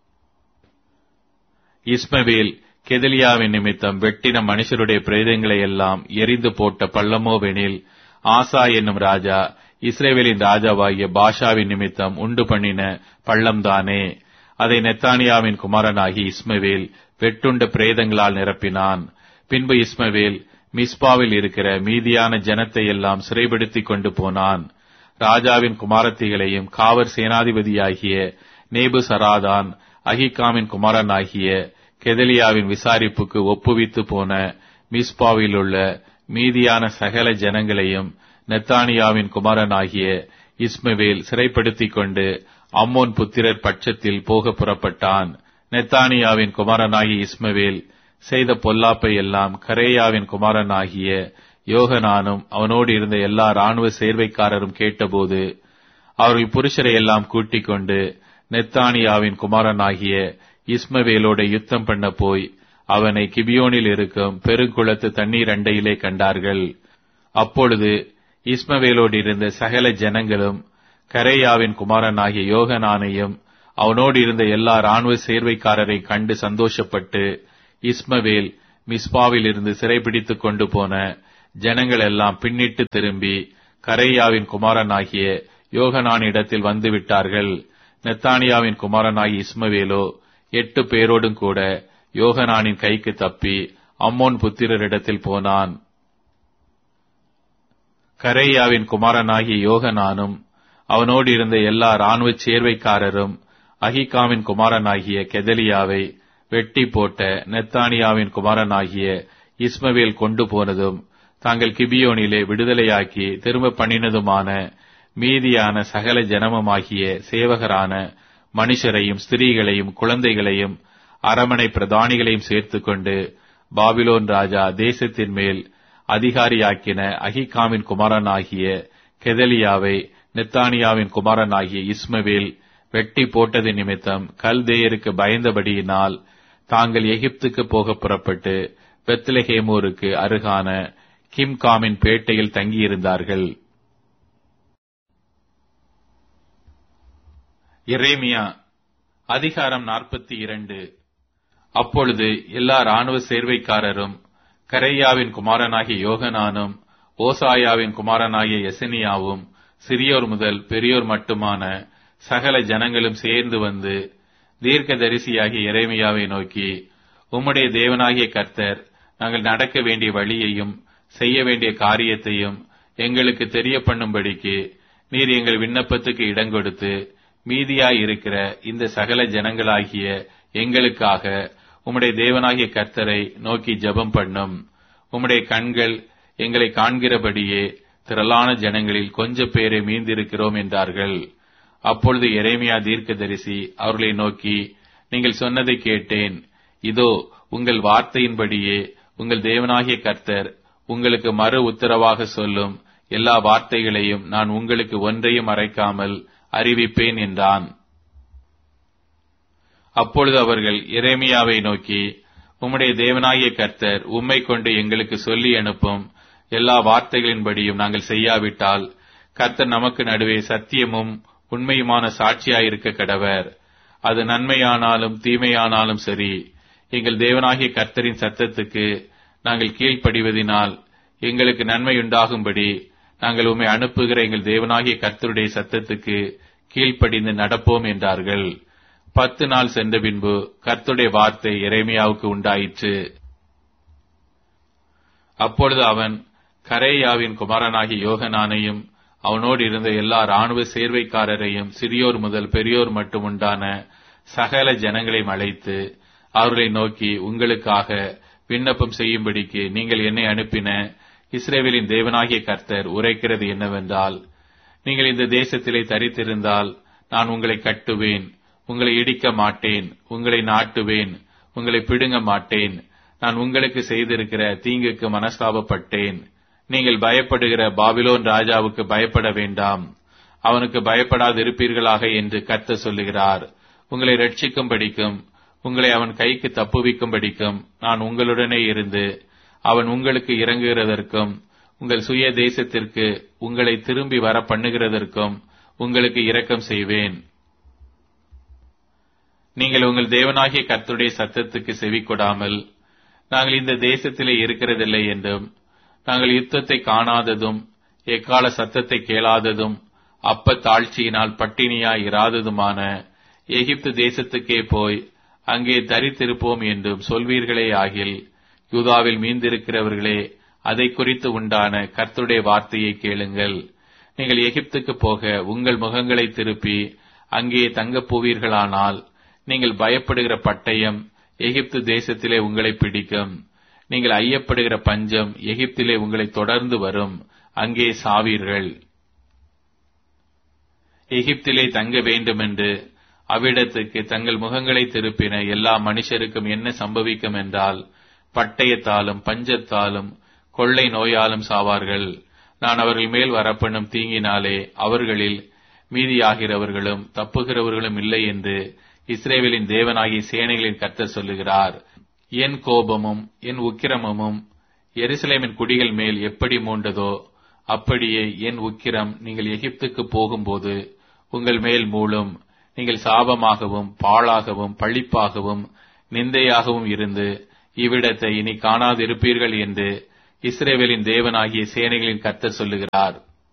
இஸ்மவேல் கெதலியாவின் நிமித்தம் வெட்டின மனுஷருடைய பிரேதங்களை எல்லாம் எரிந்து போட்ட பள்ளமோவெனில் ஆசா என்னும் ராஜா இஸ்ரவேலின் ராஜாவாகிய பாஷாவின் நிமித்தம் உண்டு பண்ணின பள்ளம்தானே. அதை நெத்தானியாவின் குமாரனாகி இஸ்மவேல் வெட்டுண்ட பிரேதங்களால் நிரப்பினான். பின்பு இஸ்மவேல் மிஸ்பாவில் இருக்கிற மீதியான ஜனத்தை எல்லாம் சிறைப்படுத்திக் கொண்டு போனான். ராஜாவின் குமாரத்திகளையும் காவற் சேனாதிபதியாகிய நேபுசராதான் அகிகாமின் குமாரனாகிய கெதலியாவின் விசாரிப்புக்கு ஒப்புவித்து போன மிஸ்பாவில் உள்ள மீதியான சகல ஜனங்களையும் நெத்தானியாவின் குமாரனாகிய இஸ்மவேல் சிறைப்படுத்திக் கொண்டு அம்மோன் புத்திரர் பட்சத்தில் போக புறப்பட்டான். நெத்தானியாவின் குமாரனாகிய இஸ்மவேல் செய்த பொல்லாப்பை எல்லாம் கரேயாவின் குமாரனாகிய யோகனானும் அவனோடு இருந்த எல்லா இராணுவ சேர்வைக்காரரும் கேட்டபோது அவர்கள் புருஷரை எல்லாம் கூட்டிக் கொண்டு நெத்தானியாவின் குமாரனாகிய இஸ்மவேலோட யுத்தம் பண்ண போய் அவனை கிபியோனில் இருக்கும் பெருங்குளத்து தண்ணீர் அண்டையிலே கண்டார்கள். அப்பொழுது இஸ்மவேலோடு இருந்த சகல ஜனங்களும் கரேயாவின் குமாரனாகிய யோகனானையும் அவனோடு இருந்த எல்லா இராணுவ சேர்வைக்காரரை கண்டு சந்தோஷப்பட்டு இஸ்மவேல் மிஸ்பாவில் இருந்து சிறைபிடித்துக் கொண்டு போன ஜனங்கள் எல்லாம் பின்னிட்டு திரும்பி கரேயாவின் குமாரனாகிய யோகனானிடத்தில் வந்து விட்டார்கள். நெத்தானியாவின் குமாரனாகிய இஸ்மவேலோ 8 பேரோடும் கூட யோகனானின் கைக்கு தப்பி அம்மோன் புத்திரரிடத்தில் போனான். கரேயாவின் குமாரனாகிய யோகனானும் அவனோடு இருந்த எல்லா இராணுவ சேர்வைக்காரரும் அகிகாமின் குமாரனாகிய கெதலியாவை வெட்டி போட்ட நெத்தானியாவின் குமாரனாகிய இஸ்மவேல் கொண்டு போனதும் தாங்கள் கிபியோனிலே விடுதலையாக்கி திரும்ப பண்ணினதுமான மீதியான சகல ஜனமுமாகிய சேவகரான மனுஷரையும் ஸ்திரீகளையும் குழந்தைகளையும் அரமனை பிரதானிகளையும் சேர்த்துக்கொண்டு பாபிலோன் ராஜா தேசத்தின் மேல் அதிகாரியாக்கின அகிகாமின் குமாரனாகிய கெதலியாவை நெத்தானியாவின் குமாரனாகிய இஸ்மவேல் வெட்டி போட்டது நிமித்தம் கல்தேயருக்கு பயந்தபடியினால் தாங்கள் எகிப்துக்கு போக புறப்பட்டு பெத்லெகேமூருக்கு அருகான கிம்காமின் பேட்டையில் தங்கியிருந்தார்கள். எரேமியா அதிகாரம் 42. அப்பொழுது எல்லா இராணுவ சேர்வைக்காரரும் கரேயாவின் குமாரனாகிய யோகனானும் ஓசாயாவின் குமாரனாகிய எசனியாவும் சிறியோர் முதல் பெரியோர் மட்டுமான சகல ஜனங்களும் சேர்ந்து வந்து தீர்க்கதரிசியாகிய எரேமியாவை நோக்கி, உம்முடைய தேவனாகிய கர்த்தர் நாங்கள் நடக்க வேண்டிய வழியையும் செய்ய வேண்டிய காரியத்தையும் எங்களுக்கு தெரிய பண்ணும்படிக்கு நீர் எங்கள் விண்ணப்பத்துக்கு இடங்கொடுத்து மீதியாயிருக்கிற இந்த சகல ஜனங்களாகிய எங்களுக்காக உம்முடைய தேவனாகிய கர்த்தரை நோக்கி ஜெபம் பண்ணும். உம்முடைய கண்கள் எங்களை காண்கிறபடியே திரளான ஜனங்களில் கொஞ்ச பேரை மீந்திருக்கிறோம் என்றார்கள். அப்பொழுது எரேமியா தீர்க்கதரிசி அவர்களை நோக்கி, நீங்கள் சொன்னதை கேட்டேன். இதோ உங்கள் வார்த்தையின்படியே உங்கள் தேவனாகிய கர்த்தர் உங்களுக்கு மறு உத்தரவாக சொல்லும் எல்லா வார்த்தைகளையும் நான் உங்களுக்கு ஒன்றையும் மறைக்காமல் அறிவிப்பேன் என்றான். அப்பொழுது அவர்கள் எரேமியாவை நோக்கி, உம்முடைய தேவனாகிய கர்த்தர் உம்மை கொண்டு எங்களுக்கு சொல்லி அனுப்பும் எல்லா வார்த்தைகளின்படியும் நாங்கள் செய்யாவிட்டால் கர்த்தர் நமக்கு நடுவே சத்தியமும் உண்மையுமான சாட்சியாயிருக்க கடவர். அது நன்மையானாலும் தீமையானாலும் சரி, எங்கள் தேவனாகிய கர்த்தரின் சத்தத்துக்கு நாங்கள் கீழ்ப்படிவதினால் எங்களுக்கு நன்மையுண்டாகும்படி நாங்கள் உம்மை அனுப்புகிற எங்கள் தேவனாகிய கர்த்தருடைய சத்தத்துக்கு கீழ்ப்படிந்து நடப்போம் என்றார்கள். 10 நாள் சென்ற பின்பு கர்த்தருடைய வார்த்தை எரேமியாவுக்கு உண்டாயிற்று. அப்பொழுது அவன் கரேயாவின் குமாரனாகிய யோகனானையும் அவனோடு இருந்த எல்லா இராணுவ சேர்வைக்காரரையும் சிறியோர் முதல் பெரியோர் மட்டும் உண்டான சகல ஜனங்களையும் அழைத்து அவர்களை நோக்கி, உங்களுக்காக விண்ணப்பம் செய்யும்படிக்கு நீங்கள் என்னை அனுப்பின இஸ்ரவேலின் தேவனாகிய கர்த்தர் உரைக்கிறது என்னவென்றால், நீங்கள் இந்த தேசத்திலே தரித்திருந்தால் நான் உங்களை கட்டுவேன், உங்களை இடிக்க மாட்டேன், உங்களை நாட்டுவேன், உங்களை பிடுங்க மாட்டேன். நான் உங்களுக்கு செய்திருக்கிற தீங்குக்கு மனஸ்தாபப்பட்டேன். நீங்கள் பயப்படுகிற பாபிலோன் ராஜாவுக்கு பயப்பட வேண்டாம், அவனுக்கு பயப்படாதிருப்பீர்களாக என்று கர்த்தர் சொல்லுகிறார். உங்களை ரட்சிக்கும்படிக்கும் உங்களை அவன் கைக்கு தப்புவிக்கும்படிக்கும் நான் உங்களுடனே இருந்து அவன் உங்களுக்கு இறங்குகிறதற்கும் உங்கள் சுய தேசத்திற்கு உங்களை திரும்பி வர பண்ணுகிறதற்கும் உங்களுக்கு இரக்கம் செய்வேன். நீங்கள் உங்கள் தேவனாகிய கர்த்தருடைய சத்தத்துக்கு செவிகொடாமல் நாங்கள் இந்த தேசத்திலே இருக்கிறதில்லை என்றும், நாங்கள் யுத்தத்தை காணாததும் எக்கால சத்தத்தை கேளாததும் அப்ப தாழ்ச்சியினால் பட்டினியாய் இராததுமான எகிப்து தேசத்துக்கே போய் அங்கே தரித்திருப்போம் என்றும் சொல்வீர்களே ஆகில், யூதாவில் மீந்திருக்கிறவர்களே, அதை குறித்து உண்டான கர்த்தருடைய வார்த்தையை கேளுங்கள். நீங்கள் எகிப்துக்கு போக உங்கள் முகங்களை திருப்பி அங்கே தங்கப் போவீர்களானால் நீங்கள் பயப்படுகிற பட்டயம் எகிப்து தேசத்திலே உங்களை பிடிக்கும். நீங்கள் ஐயப்படுகிற பஞ்சம் எகிப்திலே உங்களை தொடர்ந்து வரும், அங்கே சாவீர்கள். எகிப்திலே தங்க வேண்டுமென்று அவ்விடத்துக்கு தங்கள் முகங்களை திருப்பின எல்லா மனுஷருக்கும் என்ன சம்பவிக்கும் என்றால், பட்டயத்தாலும் பஞ்சத்தாலும் கொள்ளை நோயாலும் சாவார்கள். நான் அவர்கள் மேல் வரப்பண்ணும் தீங்கினாலே அவர்களில் மீதியாகிறவர்களும் தப்புகிறவர்களும் இல்லை என்று இஸ்ரவேலின் தேவனாகிய சேனைகளின் கர்த்தர் சொல்லுகிறார். என் கோபமும் என் உக்கிரமும் எருசலேமின் குடிகள் மேல் எப்படி மூண்டதோ அப்படியே என் உக்கிரம் நீங்கள் எகிப்துக்கு போகும்போது உங்கள் மேல் மூளும். நீங்கள் சாபமாகவும் பாழாகவும் பழிப்பாகவும் நிந்தையாகவும் இருந்து இவ்விடத்தை இனி காணாதிருப்பீர்கள் என்று இஸ்ரவேலின் தேவனாகிய சேனைகளின் கர்த்தர் சொல்லுகிறார்.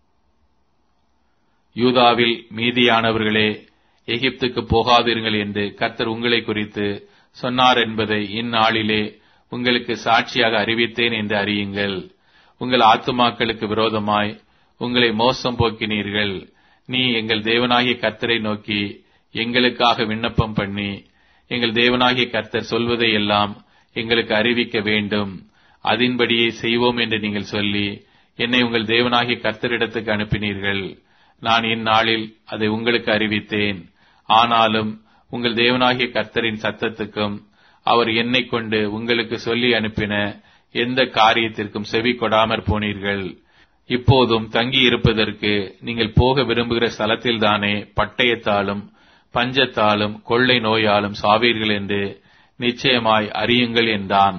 யூதாவில் மீதியானவர்களே, எகிப்துக்கு போகாதீர்கள் என்று கர்த்தர் உங்களை குறித்து சொன்னார் என்பதை இந்நாளிலே உங்களுக்கு சாட்சியாக அறிவித்தேன் என்று அறியுங்கள். உங்கள் ஆத்துமாக்களுக்கு விரோதமாய் உங்களை மோசம் போக்கினீர்கள். நீ எங்கள் தேவனாகிய கர்த்தரை நோக்கி எங்களுக்காக விண்ணப்பம் பண்ணி, எங்கள் தேவனாகிய கர்த்தர் சொல்வதை எல்லாம் எங்களுக்கு அறிவிக்க வேண்டும், அதின்படியே செய்வோம் என்று நீங்கள் சொல்லி என்னை உங்கள் தேவனாகிய கர்த்தரிடத்துக்கு அனுப்பினீர்கள். நான் இந்நாளில் அதை உங்களுக்கு அறிவித்தேன். ஆனாலும் உங்கள் தேவனாகிய கர்த்தரின் சத்தத்துக்கும் அவர் என்னை கொண்டு உங்களுக்கு சொல்லி அனுப்பின எந்த காரியத்திற்கும் செவி கொடாமற் போனீர்கள். இப்போதும் தங்கி இருப்பதற்கு நீங்கள் போக விரும்புகிற ஸ்தலத்தில்தானே பட்டயத்தாலும் பஞ்சத்தாலும் கொள்ளை நோயாலும் சாவீர்கள் என்று நிச்சயமாய் அறியுங்கள் என்றான்.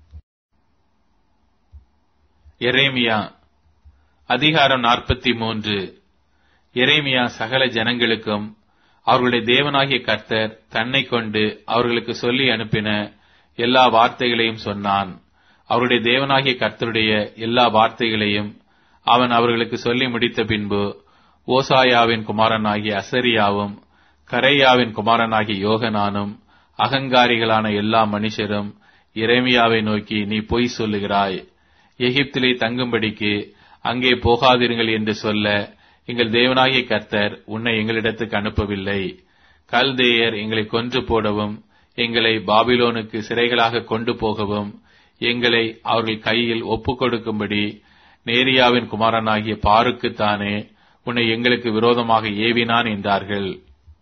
எரேமியா அதிகாரம் 43. எரேமியா சகல ஜனங்களுக்கும் அவர்களுடைய தேவனாகிய கர்த்தர் தன்னை கொண்டு அவர்களுக்கு சொல்லி அனுப்பின எல்லா வார்த்தைகளையும் சொன்னான். அவருடைய தேவனாகிய கர்த்தருடைய எல்லா வார்த்தைகளையும் அவன் அவர்களுக்கு சொல்லி முடித்த பின்பு ஓசாயாவின் குமாரனாகிய அசரியாவும் கரேயாவின் குமாரனாகிய யோகனானும் அகங்காரிகளான எல்லா மனுஷரும் எரேமியாவை நோக்கி, நீ பொய் சொல்லுகிறாய். எகிப்திலே தங்கும்படிக்கு அங்கே போகாதீர்கள் என்று சொல்ல எங்கள் தேவனாகிய கர்த்தர் உன்னை எங்களிடத்துக்கு அனுப்பவில்லை. கல்தேயர் எங்களை கொன்று போடவும் எங்களை பாபிலோனுக்கு சிறைகளாக கொண்டு போகவும் எங்களை அவர்கள் கையில் ஒப்புக் கொடுக்கும்படி நேரியாவின் குமாரனாகிய பாருக்குத்தானே உன்னை எங்களுக்கு விரோதமாக ஏவினான் என்றார்கள்.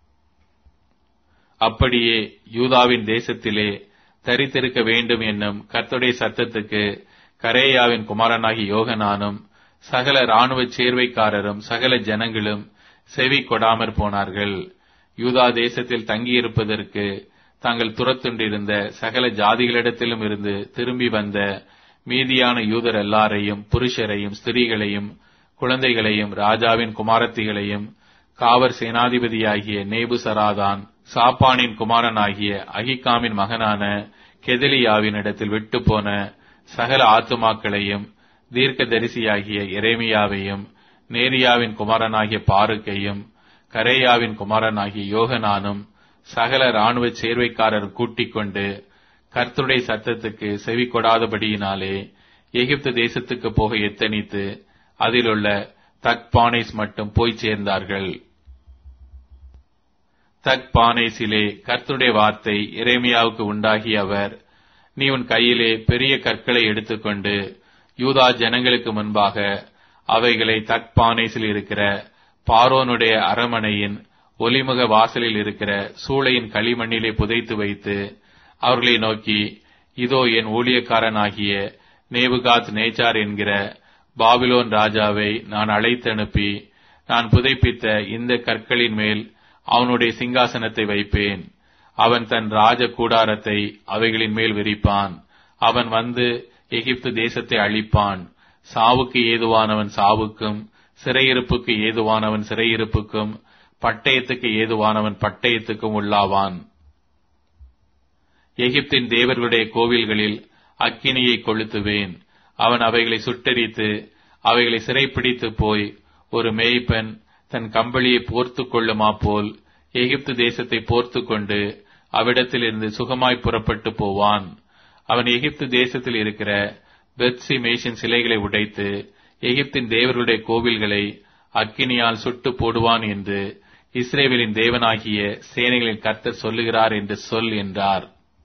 அப்படியே யூதாவின் தேசத்திலே தரித்திருக்க வேண்டும் என்னும் கர்த்தருடைய சத்தத்துக்கு கரேயாவின் குமாரனாகிய யோகனானும் சகல இராணுவ சேர்வைக்காரரும் சகல ஜனங்களும் செவி கொடாமற் போனார்கள். யூதா தேசத்தில் தங்கியிருப்பதற்கு தாங்கள் துரத்துண்டிருந்த சகல ஜாதிகளிடத்திலும் இருந்து திரும்பி வந்த மீதியான யூதர் எல்லாரையும், புருஷரையும் ஸ்திரீகளையும் குழந்தைகளையும் ராஜாவின் குமாரத்திகளையும் காவற் சேனாதிபதியாகிய நேபுசராதான் சாப்பானின் குமாரனாகிய அகிகாமின் மகனான கெதலியாவின் இடத்தில் விட்டு போன சகல ஆத்துமாக்களையும் தீர்க்கதரிசியாகிய எரேமியாவையும் நேரியாவின் குமாரனாகிய பாருக்கையும் கரேயாவின் குமாரனாகிய யோகனானும் சகல இராணுவ சேர்வைக்காரர் கூட்டிக் கொண்டு கர்த்தருடைய சத்தத்துக்கு செவி கொடாதபடியினாலே எகிப்து தேசத்துக்கு போக எத்தனித்து அதிலுள்ள தக்பானேஸ் மட்டும் போய் சேர்ந்தார்கள். தக்பானேசிலே கர்த்தருடைய வார்த்தை எரேமியாவுக்கு உண்டாகி அவர், நீ உன் கையிலே பெரிய கற்களை எடுத்துக்கொண்டு யூதா ஜனங்களுக்கு முன்பாக அவைகளை தக்பானேசில் இருக்கிற பார்வோனுடைய அரமனையின் ஒலிமுக வாசலில் இருக்கிற சூளையின் களிமண்ணிலே புதைத்து வைத்து அவர்களை நோக்கி, இதோ என் ஊழியக்காரனாகிய நேபுகாத் நேச்சார் என்கிற பாபிலோன் ராஜாவை நான் அழைத்தனுப்பி நான் புதைப்பித்த இந்த கற்களின் மேல் அவனுடைய சிங்காசனத்தை வைப்பேன். அவன் தன் ராஜ கூடாரத்தை அவைகளின் மேல் விரிப்பான். அவன் வந்து எகிப்து தேசத்தை அழிப்பான். சாவுக்கு ஏதுவானவன் சாவுக்கும், சிறையிருப்புக்கு ஏதுவானவன் சிறையிருப்புக்கும், பட்டயத்துக்கு ஏதுவானவன் பட்டயத்துக்கும் உள்ளாவான். எகிப்தின் தேவர்களுடைய கோவில்களில் அக்கினியை கொளுத்துவேன். அவன் அவைகளை சுட்டெரித்து அவைகளை சிறைப்பிடித்து போய் ஒரு மேய்ப்பன் தன் கம்பளியை போர்த்து கொள்ளுமா போல் எகிப்து தேசத்தை போர்த்து கொண்டு அவ்விடத்திலிருந்து சுகமாய் புறப்பட்டு போவான். அவன் எகிப்து தேசத்தில் இருக்கிற பெத்சி மேஷின் சிலைகளை உடைத்து எகிப்தின் தேவர்களுடைய கோவில்களை அக்கினியால் சுட்டு போடுவான் என்று இஸ்ரவேலின் தேவனாகிய சேனைகளின் கர்த்தர் சொல்லுகிறார் என்று சொல் என்றார்.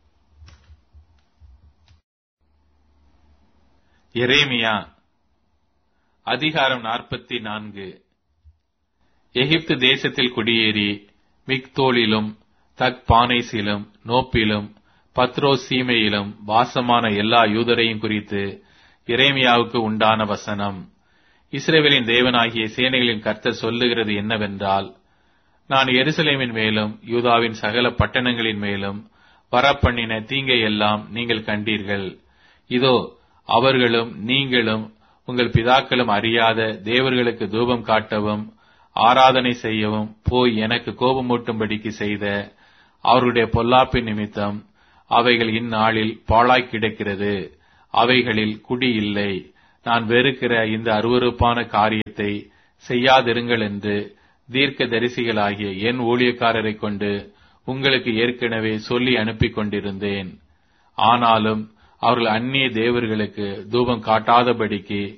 எரேமியா அதிகாரம் 44. எகிப்து தேசத்தில் குடியேறி மிக்தோலிலும் தக்பானேசிலும் நோப்பிலும் பத்ரோஸ் சீமையிலும் வாசமான எல்லா யூதரையும் குறித்து எரேமியாவுக்கு உண்டான வசனம். இஸ்ரவேலின் தேவனாகிய சேனைகளின் கர்த்தர் சொல்லுகிறது என்னவென்றால், நான் எருசலேமின் மேலும் யூதாவின் சகல பட்டணங்களின் மேலும் வரப்பண்ணின தீங்கை எல்லாம் நீங்கள் கண்டீர்கள். இதோ அவர்களும் நீங்களும் உங்கள் பிதாக்களும் அறியாத தேவர்களுக்கு தூபம் காட்டவும் ஆராதனை செய்யவும் போய் எனக்கு கோபமூட்டும்படிக்கு செய்த அவருடைய பொல்லாப்பின் நிமித்தம் அவைகள் இந்நாளில் பாழாய் கிடக்கிறது. அவைகளில் குடி இல்லை. நான் வெறுக்கிற இந்த அருவருப்பான காரியத்தை செய்யாதிருங்கள் என்று தீர்க்க தரிசிகளாகிய என் ஊழியக்காரரை கொண்டு உங்களுக்கு ஏற்கனவே சொல்லி அனுப்பிக் கொண்டிருந்தேன். ஆனாலும் அவர்கள் அந்நிய தேவர்களுக்கு தூபம் காட்டாதபடிக்கு